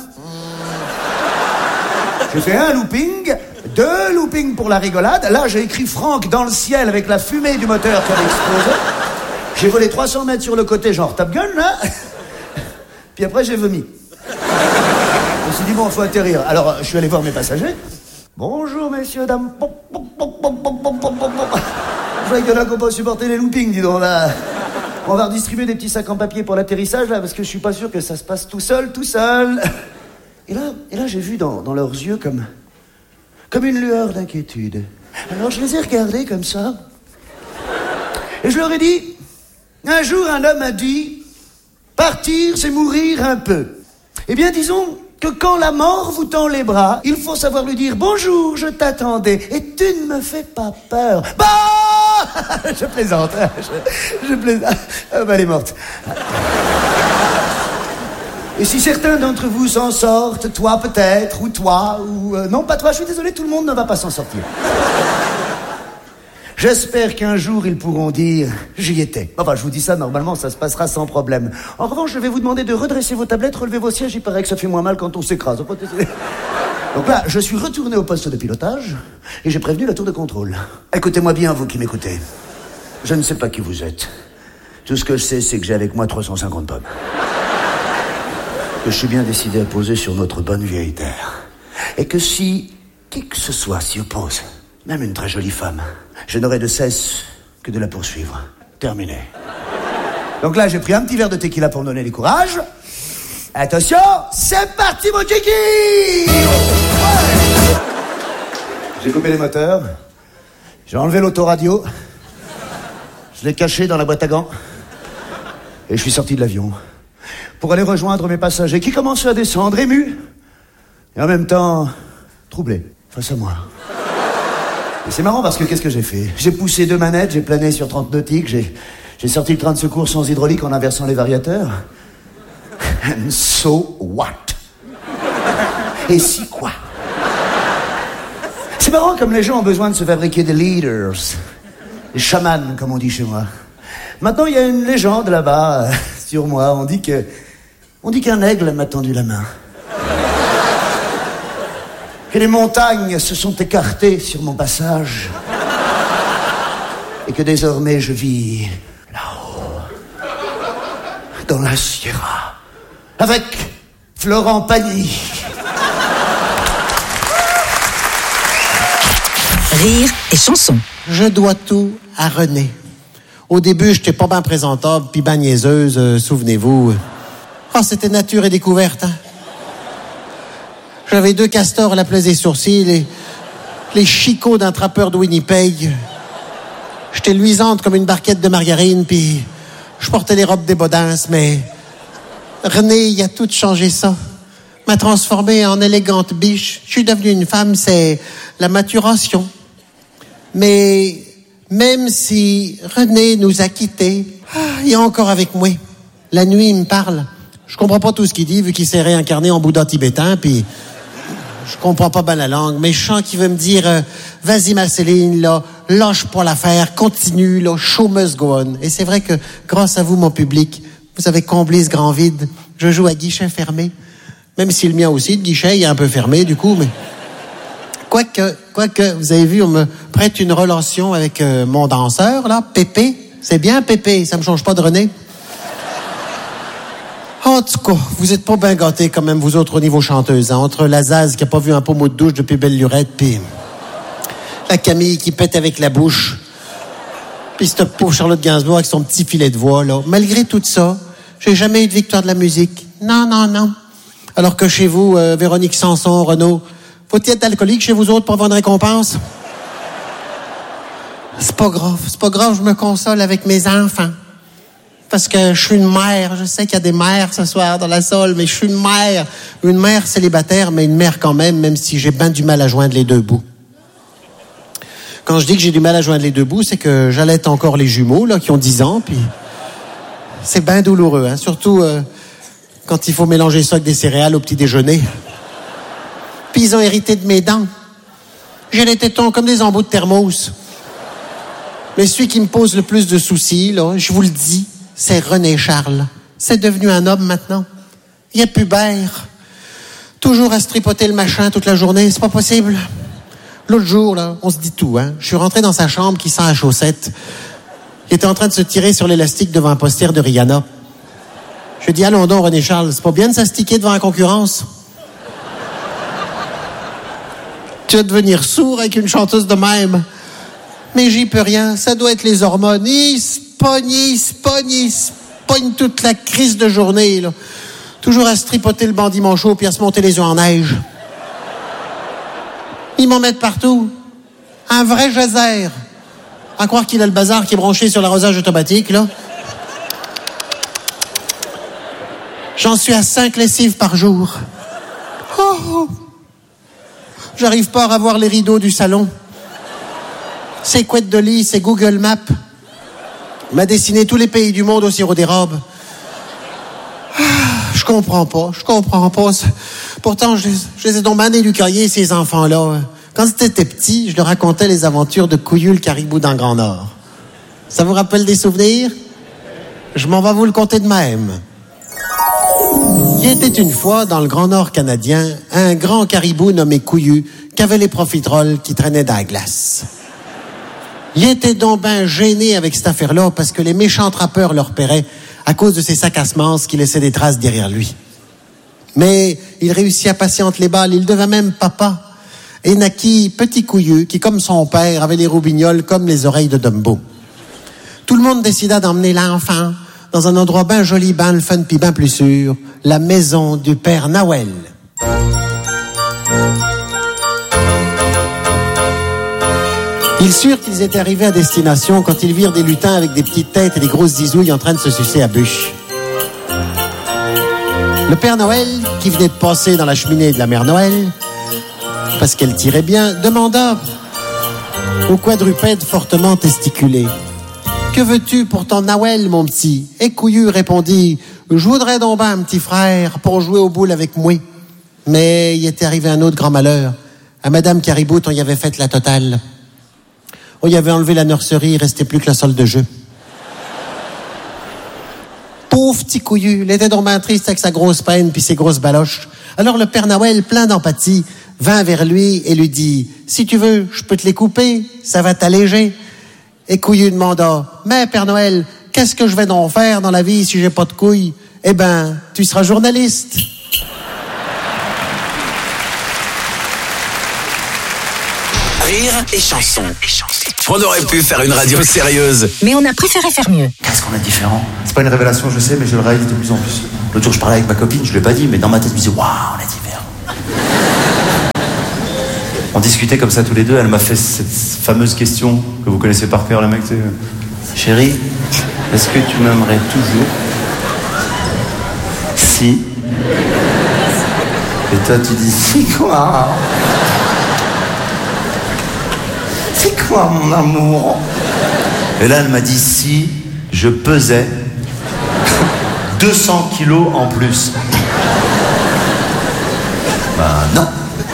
J'ai fait un looping, deux loopings pour la rigolade. Là, j'ai écrit Franck dans le ciel avec la fumée du moteur qui avait explosé. J'ai volé trois cents mètres sur le côté, genre Top Gun, là. Puis après, j'ai vomi. Je me suis dit, bon, il faut atterrir. Alors, je suis allé voir mes passagers. Bonjour, messieurs, dames. Je vois qu'il y en a qui n'ont pas supporté les loopings, dis donc, là. On va redistribuer des petits sacs en papier pour l'atterrissage, là, parce que je suis pas sûr que ça se passe tout seul, tout seul. Et là, et là j'ai vu dans, dans leurs yeux comme, comme une lueur d'inquiétude. Alors je les ai regardés comme ça. Et je leur ai dit, un jour un homme a dit, partir c'est mourir un peu. Eh bien disons que quand la mort vous tend les bras, il faut savoir lui dire, bonjour, je t'attendais, et tu ne me fais pas peur. Bah Je plaisante, je, je plaisante. Ah bah elle est morte. Et si certains d'entre vous s'en sortent, toi peut-être, ou toi, ou... Euh, non, pas toi, je suis désolé, tout le monde ne va pas s'en sortir. J'espère qu'un jour, ils pourront dire « j'y étais ». Enfin, je vous dis ça, normalement, ça se passera sans problème. En revanche, je vais vous demander de redresser vos tablettes, relever vos sièges, il paraît que ça fait moins mal quand on s'écrase. Donc là, je suis retourné au poste de pilotage, et j'ai prévenu la tour de contrôle. Écoutez-moi bien, vous qui m'écoutez. Je ne sais pas qui vous êtes. Tout ce que je sais, c'est que j'ai avec moi trois cent cinquante pommes. Que je suis bien décidé à poser sur notre bonne vieille terre. Et que si qui que ce soit s'y oppose, même une très jolie femme, je n'aurai de cesse que de la poursuivre. Terminé. Donc là, j'ai pris un petit verre de tequila pour me donner du courage. Attention, c'est parti, mon kiki! Ouais. J'ai coupé les moteurs. J'ai enlevé l'autoradio. Je l'ai caché dans la boîte à gants. Et je suis sorti de l'avion pour aller rejoindre mes passagers qui commençaient à descendre, émus, et en même temps, troublés, face à moi. Et c'est marrant parce que qu'est-ce que j'ai fait? J'ai poussé deux manettes, j'ai plané sur trente nautiques, j'ai, j'ai sorti le train de secours sans hydraulique en inversant les variateurs. And so what? Et si quoi? C'est marrant comme les gens ont besoin de se fabriquer des leaders, des chamans, comme on dit chez moi. Maintenant, il y a une légende là-bas, euh, sur moi, on dit que... On dit qu'un aigle m'a tendu la main. Que les montagnes se sont écartées sur mon passage. Et et que désormais je vis là-haut, dans la Sierra, avec Florent Pagny. Rire et chanson. Je dois tout à René. Au début, j'étais pas bien présentable, puis ben niaiseuse, euh, souvenez-vous. Ah, oh, c'était nature et découverte, hein. J'avais deux castors à la place des sourcils, les, les chicots d'un trappeur de Winnipeg. J'étais luisante comme une barquette de margarine, puis je portais les robes des Bodins, mais René, il a tout changé ça. M'a transformée en élégante biche. Je suis devenue une femme, c'est la maturation. Mais même si René nous a quittés, ah, il est encore avec moi. La nuit, il me parle. Je comprends pas tout ce qu'il dit, vu qu'il s'est réincarné en Bouddha tibétain, puis je comprends pas bien la langue, mais je sens qu'il veut me dire euh, « Vas-y, Marceline, là, lâche pas l'affaire, continue, là, show must go on. » Et c'est vrai que, grâce à vous, mon public, vous avez comblé ce grand vide. Je joue à guichet fermé. Même si le mien aussi, le guichet, il est un peu fermé, du coup, mais... Quoique, quoique, vous avez vu, on me prête une relation avec euh, mon danseur, là, Pépé. C'est bien, Pépé, ça me change pas de René. En tout cas, vous êtes pas bien gâtés quand même, vous autres, au niveau chanteuse, hein, entre la Zaz qui a pas vu un pommeau de douche depuis belle lurette, puis la Camille qui pète avec la bouche, puis cette pauvre Charlotte Gainsbourg avec son petit filet de voix, là. Malgré tout ça, j'ai jamais eu de victoire de la musique. Non, non, non. Alors que chez vous, euh, Véronique Sanson, Renaud, faut-il être alcoolique chez vous autres pour avoir une récompense? C'est pas grave, c'est pas grave, je me console avec mes enfants. Parce que je suis une mère, je sais qu'il y a des mères ce soir dans la salle, mais je suis une mère. Une mère célibataire, mais une mère quand même, même si j'ai bien du mal à joindre les deux bouts. Quand je dis que j'ai du mal à joindre les deux bouts, c'est que j'allaite encore les jumeaux, là, qui ont dix ans, puis c'est bien douloureux, hein, surtout euh, quand il faut mélanger ça avec des céréales au petit déjeuner. Puis ils ont hérité de mes dents. J'ai les tétons comme des embouts de thermos. Mais celui qui me pose le plus de soucis, là, je vous le dis, c'est René Charles. C'est devenu un homme maintenant. Il est pubère. Toujours à se tripoter le machin toute la journée, c'est pas possible. L'autre jour, là, on se dit tout, hein. Je suis rentré dans sa chambre qui sent la chaussette. Il était en train de se tirer sur l'élastique devant un poster de Rihanna. Je lui ai dit, allons donc, René Charles, c'est pas bien de s'astiquer devant la concurrence. Tu vas devenir sourd avec une chanteuse de même. Mais j'y peux rien, ça doit être les hormones. Il se pogne, il se pogne, il se pogne toute la crise de journée, là. Toujours à se tripoter le bandit manchot puis à se monter les yeux en neige. Ils m'en mettent partout. Un vrai geyser. À croire qu'il a le bazar qui est branché sur l'arrosage automatique, là. J'en suis à cinq lessives par jour. Oh! J'arrive pas à revoir les rideaux du salon. C'est couettes de lit, c'est Google Maps. Il m'a dessiné tous les pays du monde au sirop d'érable. Ah, je comprends pas, je comprends pas. Pourtant, je, je les ai donc bien éduqués, ces enfants-là. Quand c'était petit, je leur racontais les aventures de Couillu le caribou dans le Grand Nord. Ça vous rappelle des souvenirs? Je m'en vais vous le conter de même. Il était une fois, dans le Grand Nord canadien, un grand caribou nommé Couillu qui avait les profiteroles qui traînaient dans la glace. Il était donc ben gêné avec cette affaire-là parce que les méchants trappeurs le repéraient à cause de ses sacs à semences qui laissaient des traces derrière lui. Mais il réussit à passer entre les balles, il devint même papa et naquit petit Couillu qui, comme son père, avait les roubignoles comme les oreilles de Dumbo. Tout le monde décida d'emmener l'enfant dans un endroit ben joli, ben le fun pis ben plus sûr, la maison du père Noël. Ils surent qu'ils étaient arrivés à destination quand ils virent des lutins avec des petites têtes et des grosses zizouilles en train de se sucer à bûche. Le père Noël, qui venait de passer dans la cheminée de la mère Noël, parce qu'elle tirait bien, demanda au quadrupède fortement testiculé: « Que veux-tu pour ton Noël, mon petit ?» Et Couillu répondit: « Je voudrais donc ben un petit frère pour jouer aux boules avec moi. » Mais il était arrivé un autre grand malheur. À Madame Caribou, on y avait fait la totale. On y avait enlevé la nurserie, il restait plus que la salle de jeu. Pauvre petit Couillu, il était donc bien triste avec sa grosse peine puis ses grosses baloches. Alors le Père Noël, plein d'empathie, vint vers lui et lui dit: « Si tu veux, je peux te les couper, ça va t'alléger. » Et Couillu demanda, mais Père Noël, qu'est-ce que je vais donc faire dans la vie si j'ai pas de couilles? Eh ben, tu seras journaliste. Rire et chanson. On aurait pu faire une radio sérieuse. Mais on a préféré faire mieux. Qu'est-ce qu'on a différent? C'est pas une révélation, je sais, mais je le réalise de plus en plus. L'autre jour, je parlais avec ma copine, je lui ai pas dit, mais dans ma tête, je me disais, waouh, on est différents. On discutait comme ça tous les deux, elle m'a fait cette fameuse question que vous connaissez par cœur, le mec, tu sais. Chérie, est-ce que tu m'aimerais toujours si... Et toi, tu dis, si quoi? C'est quoi, mon amour? Et là, elle m'a dit, si je pesais deux cents kilos en plus. Ben non.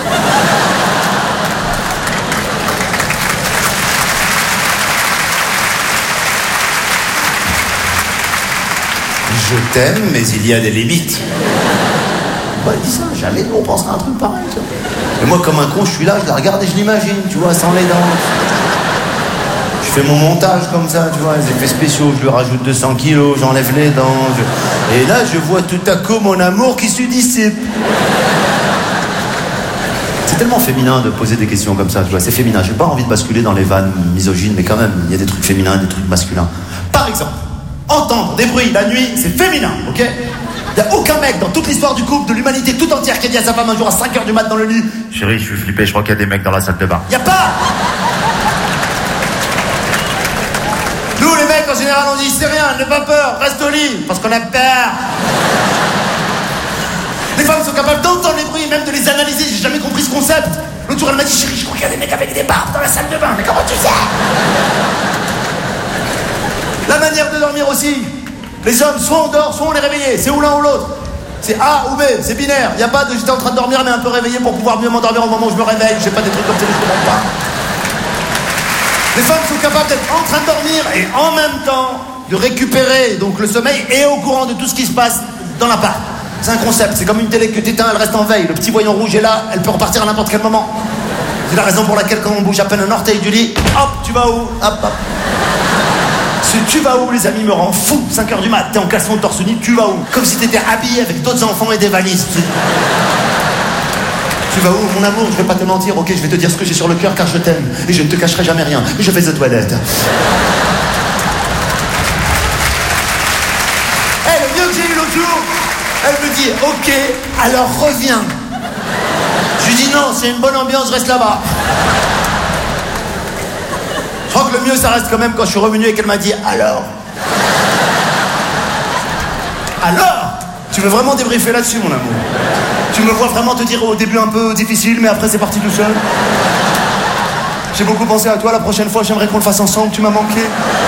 Je t'aime, mais il y a des limites. Bah, dis ça, jamais nous on pensera à un truc pareil. Ça. Et moi, comme un con, je suis là, je la regarde et je l'imagine, tu vois, sans les dents. Je fais mon montage comme ça, tu vois, les effets spéciaux, je lui rajoute deux cents kilos, j'enlève les dents. Je... Et là, je vois tout à coup mon amour qui se dissipe. C'est tellement féminin de poser des questions comme ça, tu vois, c'est féminin. J'ai pas envie de basculer dans les vannes misogynes, mais quand même, il y a des trucs féminins et des trucs masculins. Par exemple, entendre des bruits la nuit, c'est féminin, ok? Il n'y a aucun mec dans toute l'histoire du couple, de l'humanité tout entière, qui a dit à sa femme un jour à cinq heures du mat dans le lit, chérie, je suis flippé, je crois qu'il y a des mecs dans la salle de bain. Il n'y a pas. Nous, les mecs, en général, on dit, c'est rien, n'aie pas peur, reste au lit, parce qu'on a peur. Les femmes sont capables d'entendre les bruits, même de les analyser, j'ai jamais compris ce concept. L'autre jour, elle m'a dit, chérie, je crois qu'il y a des mecs avec des barbes dans la salle de bain, mais comment tu sais? La manière de dormir aussi. Les hommes, soit on dort, soit on est réveillé. C'est ou l'un ou l'autre. C'est A ou B, c'est binaire. Il n'y a pas de j'étais en train de dormir mais un peu réveillé pour pouvoir mieux m'endormir au moment où je me réveille. J'ai pas des trucs comme ça, je ne comprends pas. Les femmes sont capables d'être en train de dormir et en même temps de récupérer donc le sommeil et au courant de tout ce qui se passe dans l'appart. C'est un concept, c'est comme une télé que t'éteins, elle reste en veille. Le petit voyant rouge est là, elle peut repartir à n'importe quel moment. C'est la raison pour laquelle quand on bouge à peine un orteil du lit, hop, tu vas où? Hop, hop. Ce tu vas où, les amis, me rend fou. cinq heures du mat, t'es en caleçon de torse nu, tu vas où? Comme si t'étais habillé avec d'autres enfants et des valises. Tu vas où, mon amour? Je vais pas te mentir, ok, je vais te dire ce que j'ai sur le cœur car je t'aime. Et je ne te cacherai jamais rien. Je vais aux toilettes. Eh, hey, le mieux que j'ai eu l'autre jour, elle me dit, ok, alors reviens. Je lui dis non, c'est une bonne ambiance, je reste là-bas. Je crois que le mieux, ça reste quand même quand je suis revenu et qu'elle m'a dit « Alors ?» Alors? Tu veux vraiment débriefer là-dessus, mon amour? Tu me vois vraiment te dire au début un peu difficile, mais après c'est parti tout seul? J'ai beaucoup pensé à toi, la prochaine fois, j'aimerais qu'on le fasse ensemble, tu m'as manqué.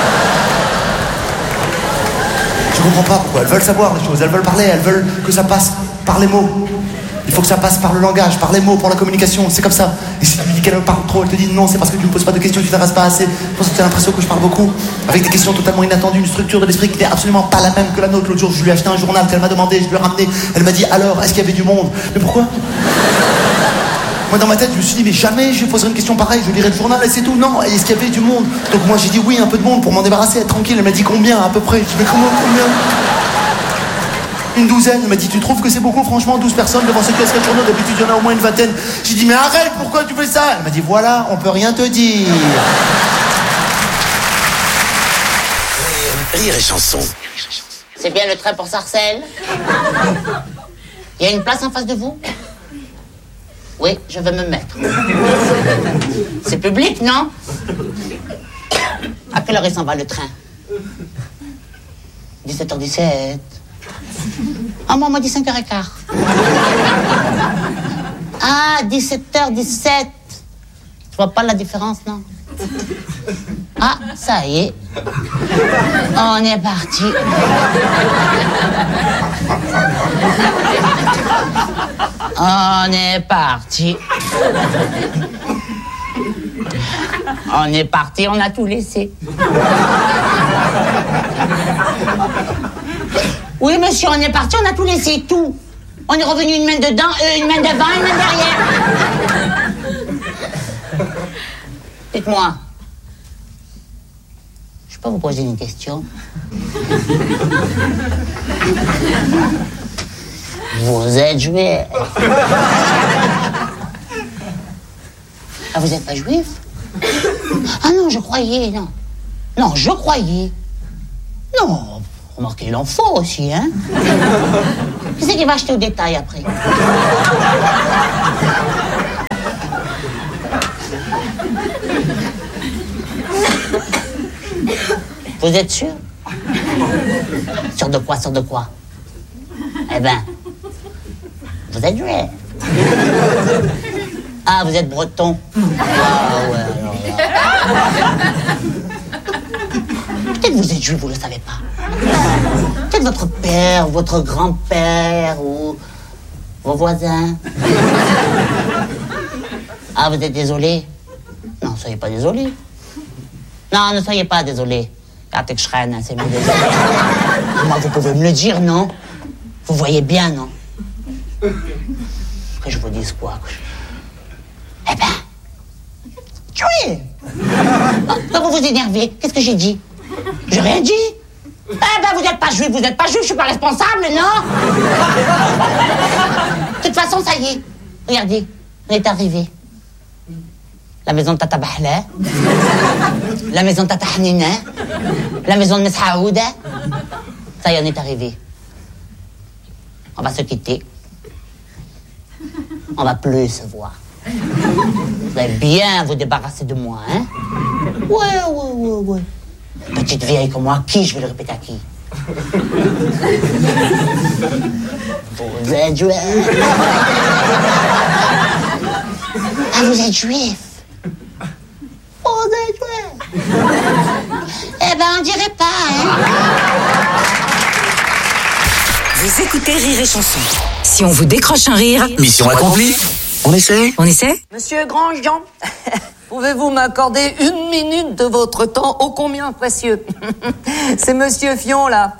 Je comprends pas pourquoi. Elles veulent savoir les choses, elles veulent parler, elles veulent que ça passe par les mots. Il faut que ça passe par le langage, par les mots, par la communication, c'est comme ça. Et si tu lui dis qu'elle parle trop, elle te dit non, c'est parce que tu me poses pas de questions, tu t'intéresses pas assez. Je pense que tu as l'impression que je parle beaucoup, avec des questions totalement inattendues, une structure de l'esprit qui n'est absolument pas la même que la nôtre. L'autre jour, je lui ai acheté un journal qu'elle m'a demandé, je lui ai ramené. Elle m'a dit alors, est-ce qu'il y avait du monde? Mais pourquoi? Moi, dans ma tête, je me suis dit, mais jamais je lui poserai une question pareille, je lirai le journal et c'est tout. Non, est-ce qu'il y avait du monde? Donc moi, j'ai dit oui, un peu de monde pour m'en débarrasser, être tranquille. Elle m'a dit combien à peu près? Je dis mais comment, combien? Une douzaine. Elle m'a dit, tu trouves que c'est beaucoup, franchement, douze personnes devant ce kiosque de journaux, d'habitude il y en a au moins une vingtaine. J'ai dit, mais arrête, pourquoi tu fais ça? Elle m'a dit, voilà, on peut rien te dire. Rire et chanson. C'est bien le train pour Sarcelles? Il y a une place en face de vous? Oui, je veux me mettre. C'est public, non? À quelle heure il s'en va le train? dix-sept heures dix-sept. Ah, moi, on m'a dit cinq heures quinze. Ah, dix-sept heures dix-sept. Je vois pas la différence, non? Ah, ça y est. On est parti. On est parti. On est parti, on a tout laissé. Oui, monsieur, on est parti, on a tout laissé, tout. On est revenu une main dedans, euh, une main devant, une main derrière. Dites-moi, Je peux vous poser une question? Vous êtes juif? Ah, vous n'êtes pas juif? Ah non, je croyais, non. Non, je croyais. Non, remarquez, il en faut aussi, hein. Qui c'est qui va acheter au détail après? Vous êtes sûr? Sûr de quoi, sûr de quoi? Eh ben, vous êtes juif. Ah, vous êtes breton. Ah ouais, alors là. Peut-être vous êtes juif, vous le savez pas. Peut-être votre père, votre grand-père ou vos voisins. Ah, vous êtes désolé? Non, soyez pas désolé. Non, ne soyez pas désolé. Regardez que je reine, c'est bien désolé. Moi, vous pouvez me le dire, non? Vous voyez bien, non? Que je vous dise quoi? Eh ben, juif! Quand vous vous énervez, qu'est-ce que j'ai dit? J'ai rien dit? Eh ben, vous n'êtes pas juif, vous n'êtes pas juif, je suis pas responsable, non? De toute façon, ça y est. Regardez, on est arrivé. La maison de Tata Bahla, la maison de Tata Hanina, la maison de Miss Haouda. Ça y est, on est arrivé. On va se quitter. On va plus se voir. Vous allez bien vous débarrasser de moi, hein? Ouais, ouais, ouais, ouais. Petite vieille comme moi, à qui je vais le répéter à qui? Vous êtes juif. Ah, vous êtes juif. Vous êtes juif. Eh ben, on dirait pas, hein? Vous écoutez Rire et Chanson. Si on vous décroche un rire... Mission accomplie. On essaie? On essaie? Monsieur Grandjean, pouvez-vous m'accorder une minute de votre temps ô combien précieux? C'est Monsieur Fion, là.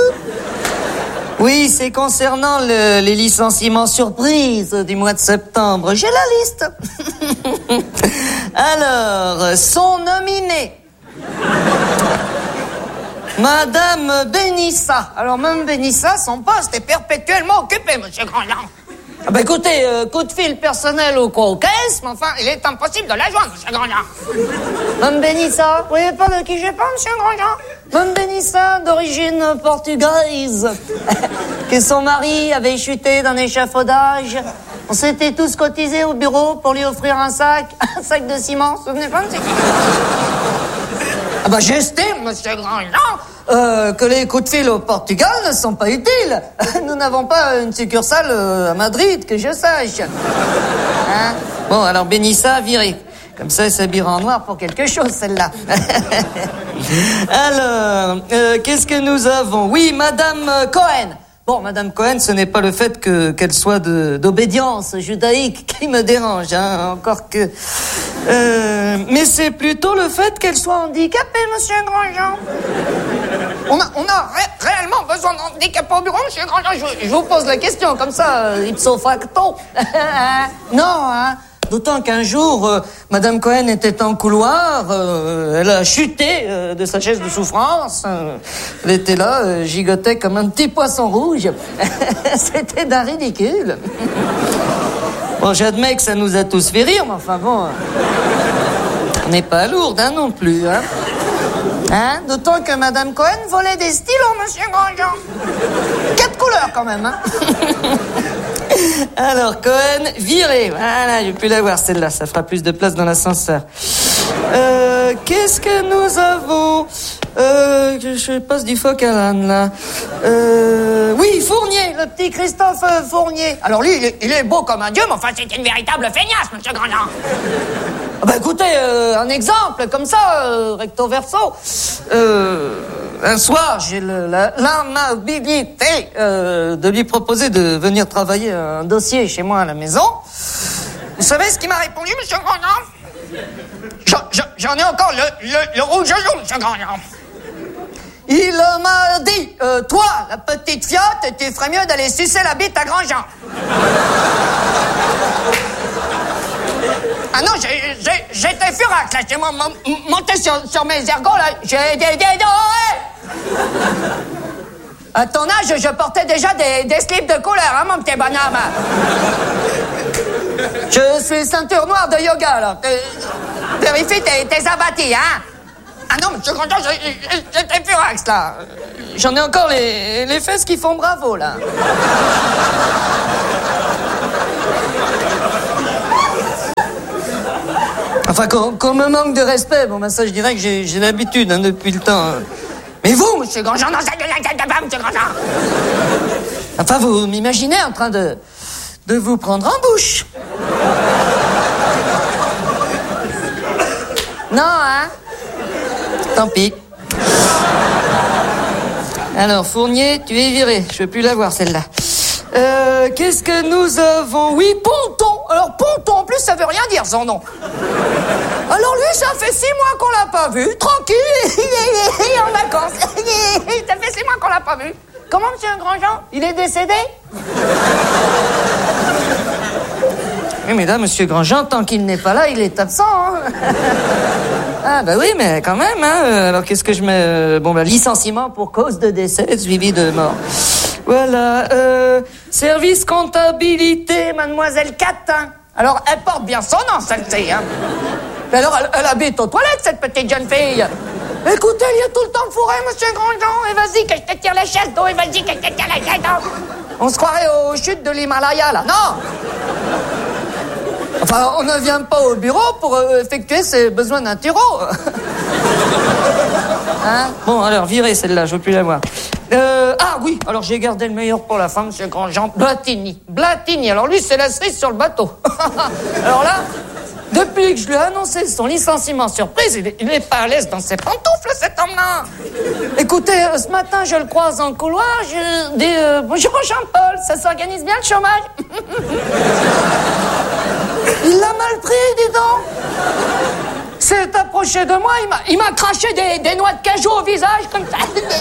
Oui, c'est concernant le, les licenciements surprises du mois de septembre. J'ai la liste. Alors, sont nominés Madame Benissa. Alors, Mme Benissa, son poste est perpétuellement occupé, Monsieur Grandjean. Ah bah écoutez, euh, coup de fil personnel ou quoi aux caisses, mais enfin, il est impossible de la joindre, Monsieur Grandjean. Mme Benissa, vous voyez pas de qui je parle, Monsieur Grandjean? Mme Benissa, d'origine portugaise, que son mari avait chuté d'un échafaudage. On s'était tous cotisés au bureau pour lui offrir un sac, un sac de ciment, vous vous souvenez pas, monsieur? Ah bah j'estime, Monsieur Grandjean, euh, que les coups de fil au Portugal ne sont pas utiles. Nous n'avons pas une succursale euh, à Madrid, que je sache. Hein? Bon, alors Benissa, virée. Comme ça, elle s'habillera en noir pour quelque chose, celle-là. Alors, euh, qu'est-ce que nous avons? Oui, Madame Cohen. Bon, Madame Cohen, ce n'est pas le fait que qu'elle soit de, d'obédience judaïque qui me dérange, hein, encore que... Euh, mais c'est plutôt le fait qu'elle soit handicapée, Monsieur Grandjean. On a, on a ré- réellement besoin d'handicapés au bureau, Monsieur Grandjean. Je, je vous pose la question, comme ça, euh, ipso facto. Non, hein. D'autant qu'un jour, euh, Madame Cohen était en couloir, euh, elle a chuté euh, de sa chaise de souffrance. Euh, elle était là, euh, gigotait comme un petit poisson rouge. C'était d'un ridicule. Bon, j'admets que ça nous a tous fait rire, mais enfin bon, euh, on n'est pas lourde, hein, non plus, hein. Hein? D'autant que Madame Cohen volait des stylos, Monsieur Grandjean. Quatre couleurs, quand même, hein. Alors, Cohen, viré. Voilà, j'ai pu la voir, celle-là. Ça fera plus de place dans l'ascenseur. Euh, qu'est-ce que nous avons? Euh, je passe du phoque à l'âne, là. Euh, oui, Fournier, le petit Christophe euh, Fournier. Alors lui, il est, il est beau comme un dieu, mais enfin, c'est une véritable feignasse, Monsieur Grandjean. Ah bah écoutez, euh, un exemple, comme ça, euh, recto verso. Euh, un soir, j'ai le, la, l'amabilité euh, de lui proposer de venir travailler un dossier chez moi à la maison. Vous savez ce qu'il m'a répondu, Monsieur Grandjean? J'en, j'en, j'en ai encore le, le, le rouge jaune, Monsieur Grandjean. Il m'a dit, euh, toi, la petite fiotte, tu ferais mieux d'aller sucer la bite à Grandjean. Ah non, j'ai- j'ai- j'étais furax, là. J'ai mon- mon- monté sur, sur mes ergots, là. J'ai des... des, des ouais. À ton âge, je portais déjà des, des slips de couleur, hein, mon petit bonhomme. Je suis ceinture noire de yoga, alors. Euh, Vérifie tes, tes abattis, hein. Ah non, monsieur Grandjean, j'ai- j'ai- j'étais furax, là. J'en ai encore les, les fesses qui font bravo, là. Enfin, qu'on qu'on me manque de respect, bon, ben ça, je dirais que j'ai j'ai l'habitude, hein, depuis le temps. Mais vous, monsieur Grandjean, non, ça ne pas, monsieur Grandjean. Enfin, vous m'imaginez en train de, de vous prendre en bouche. Non, hein? Tant pis. Alors, Fournier, tu es viré. Je veux plus la voir, celle-là. Euh, qu'est-ce que nous avons? Oui, Ponton. Alors, Ponton, en plus, ça veut rien dire, son nom. Alors, lui, ça fait six mois qu'on l'a pas vu. Tranquille, il est en vacances. Ça fait six mois qu'on l'a pas vu. Comment, monsieur Grandjean? Il est décédé? Oui, mais là, monsieur Grandjean, tant qu'il n'est pas là, il est absent, hein. Ah, bah oui, mais quand même, hein. Alors, qu'est-ce que je mets? euh, Bon, bah, licenciement pour cause de décès suivi de mort. Voilà, euh, service comptabilité, mademoiselle Catin. Alors, elle porte bien son nom, celle-ci, hein. Mais alors, elle, elle habite aux toilettes, cette petite jeune fille. Écoutez, il y a tout le temps le fourré, monsieur Grandjean. Et vas-y, que je te tire la chaise d'eau. Et vas-y, que je te tire la chaise d'eau. On se croirait aux chutes de l'Himalaya, là. Non! Enfin, on ne vient pas au bureau pour euh, effectuer ses besoins naturaux. Hein? Bon, alors, virez celle-là, je veux plus la voir. Euh, ah oui, alors j'ai gardé le meilleur pour la fin, monsieur Grandjean. Blatini. Blatini, alors lui, c'est la cerise sur le bateau. Alors là, depuis que je lui ai annoncé son licenciement surprise, il est, il est pas à l'aise dans ses pantoufles, cet homme-là. Écoutez, euh, ce matin, je le croise en couloir, je dis euh, bonjour Jean-Paul, ça s'organise bien le chômage? Il l'a mal pris, dis donc. S'est approché de moi, il m'a, il m'a craché des, des noix de cajou au visage, comme ça.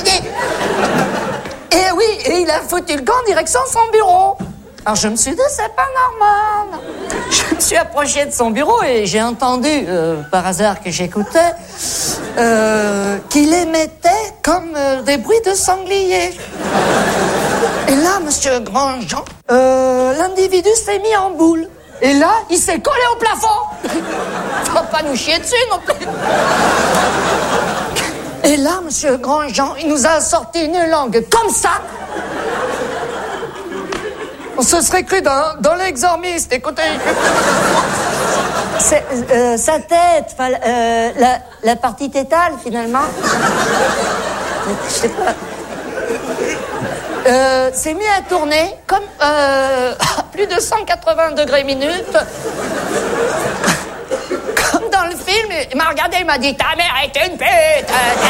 Et oui, et il a foutu le camp en direction de son bureau. Alors je me suis dit, c'est pas normal. Je me suis approché de son bureau et j'ai entendu, euh, par hasard que j'écoutais, euh, qu'il émettait comme euh, des bruits de sanglier. Et là, monsieur Grandjean, euh, l'individu s'est mis en boule. Et là, il s'est collé au plafond. Faut pas nous chier dessus non plus. Et là, monsieur Grandjean, il nous a sorti une langue comme ça. On se serait cru dans, dans l'exormiste, écoutez. C'est, euh, sa tête, enfin, euh, la, la partie tétale, finalement. Je sais pas. Euh, s'est mis à tourner comme euh, à plus de cent quatre-vingts degrés minutes. Comme dans le film, il m'a regardé, il m'a dit « Ta mère est une pute, ta mère... »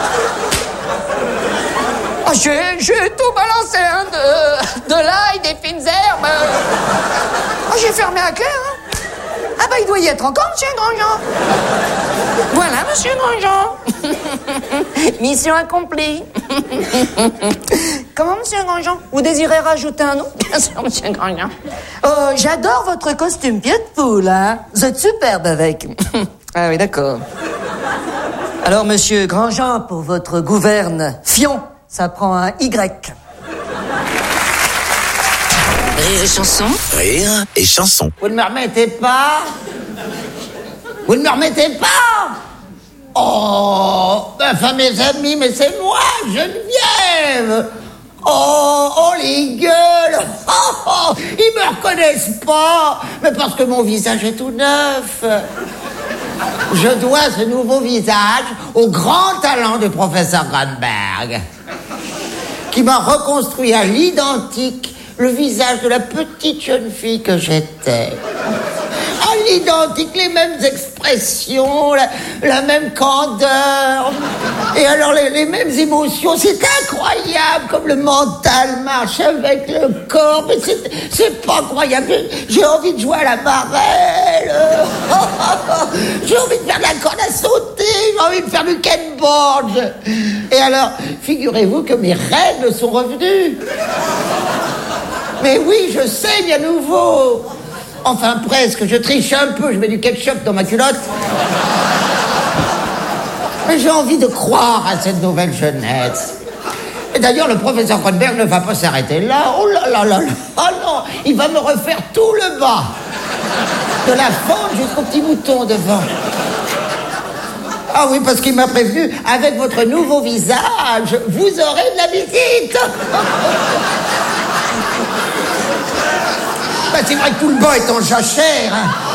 Oh, j'ai, j'ai tout balancé, hein, de, de l'ail, des fines herbes. Oh, j'ai fermé la clé, hein. Ah bah, il doit y être encore, monsieur Grandjean. Voilà, monsieur Grandjean. Mission accomplie. Comment, monsieur Grandjean? Vous désirez rajouter un nom? Bien sûr, monsieur Grandjean. Euh, j'adore votre costume pied de poule, hein. Vous êtes superbe avec. Ah oui, d'accord. Alors, monsieur Grandjean, pour votre gouverne Fion, ça prend un Y. Rire et chanson. Rire et chanson. Vous ne me remettez pas? Vous ne me remettez pas? Oh, enfin mes amis, mais c'est moi, Geneviève. Oh, oh les gueules. Oh, oh, ils me reconnaissent pas. Mais parce que mon visage est tout neuf. Je dois ce nouveau visage au grand talent du professeur Grunberg, qui m'a reconstruit à l'identique le visage de la petite jeune fille que j'étais. À l'identique, les mêmes expressions, la, la même candeur, et alors les, les mêmes émotions. C'est incroyable comme le mental marche avec le corps, mais c'est, c'est pas croyable. J'ai envie de jouer à la marelle, j'ai envie de faire de la corde à sauter, j'ai envie de faire du skateboard. Et alors, figurez-vous que mes règles sont revenues. Mais oui, je saigne à nouveau. Enfin, presque. Je triche un peu, je mets du ketchup dans ma culotte. Mais j'ai envie de croire à cette nouvelle jeunesse. Et d'ailleurs, le professeur Kronberg ne va pas s'arrêter là. Oh là là là là. Oh non, il va me refaire tout le bas. De la fente jusqu'au petit bouton devant. Ah oui, parce qu'il m'a prévenu, avec votre nouveau visage, vous aurez de la visite. Bah, c'est vrai que tout le bas est en jachère. Hein.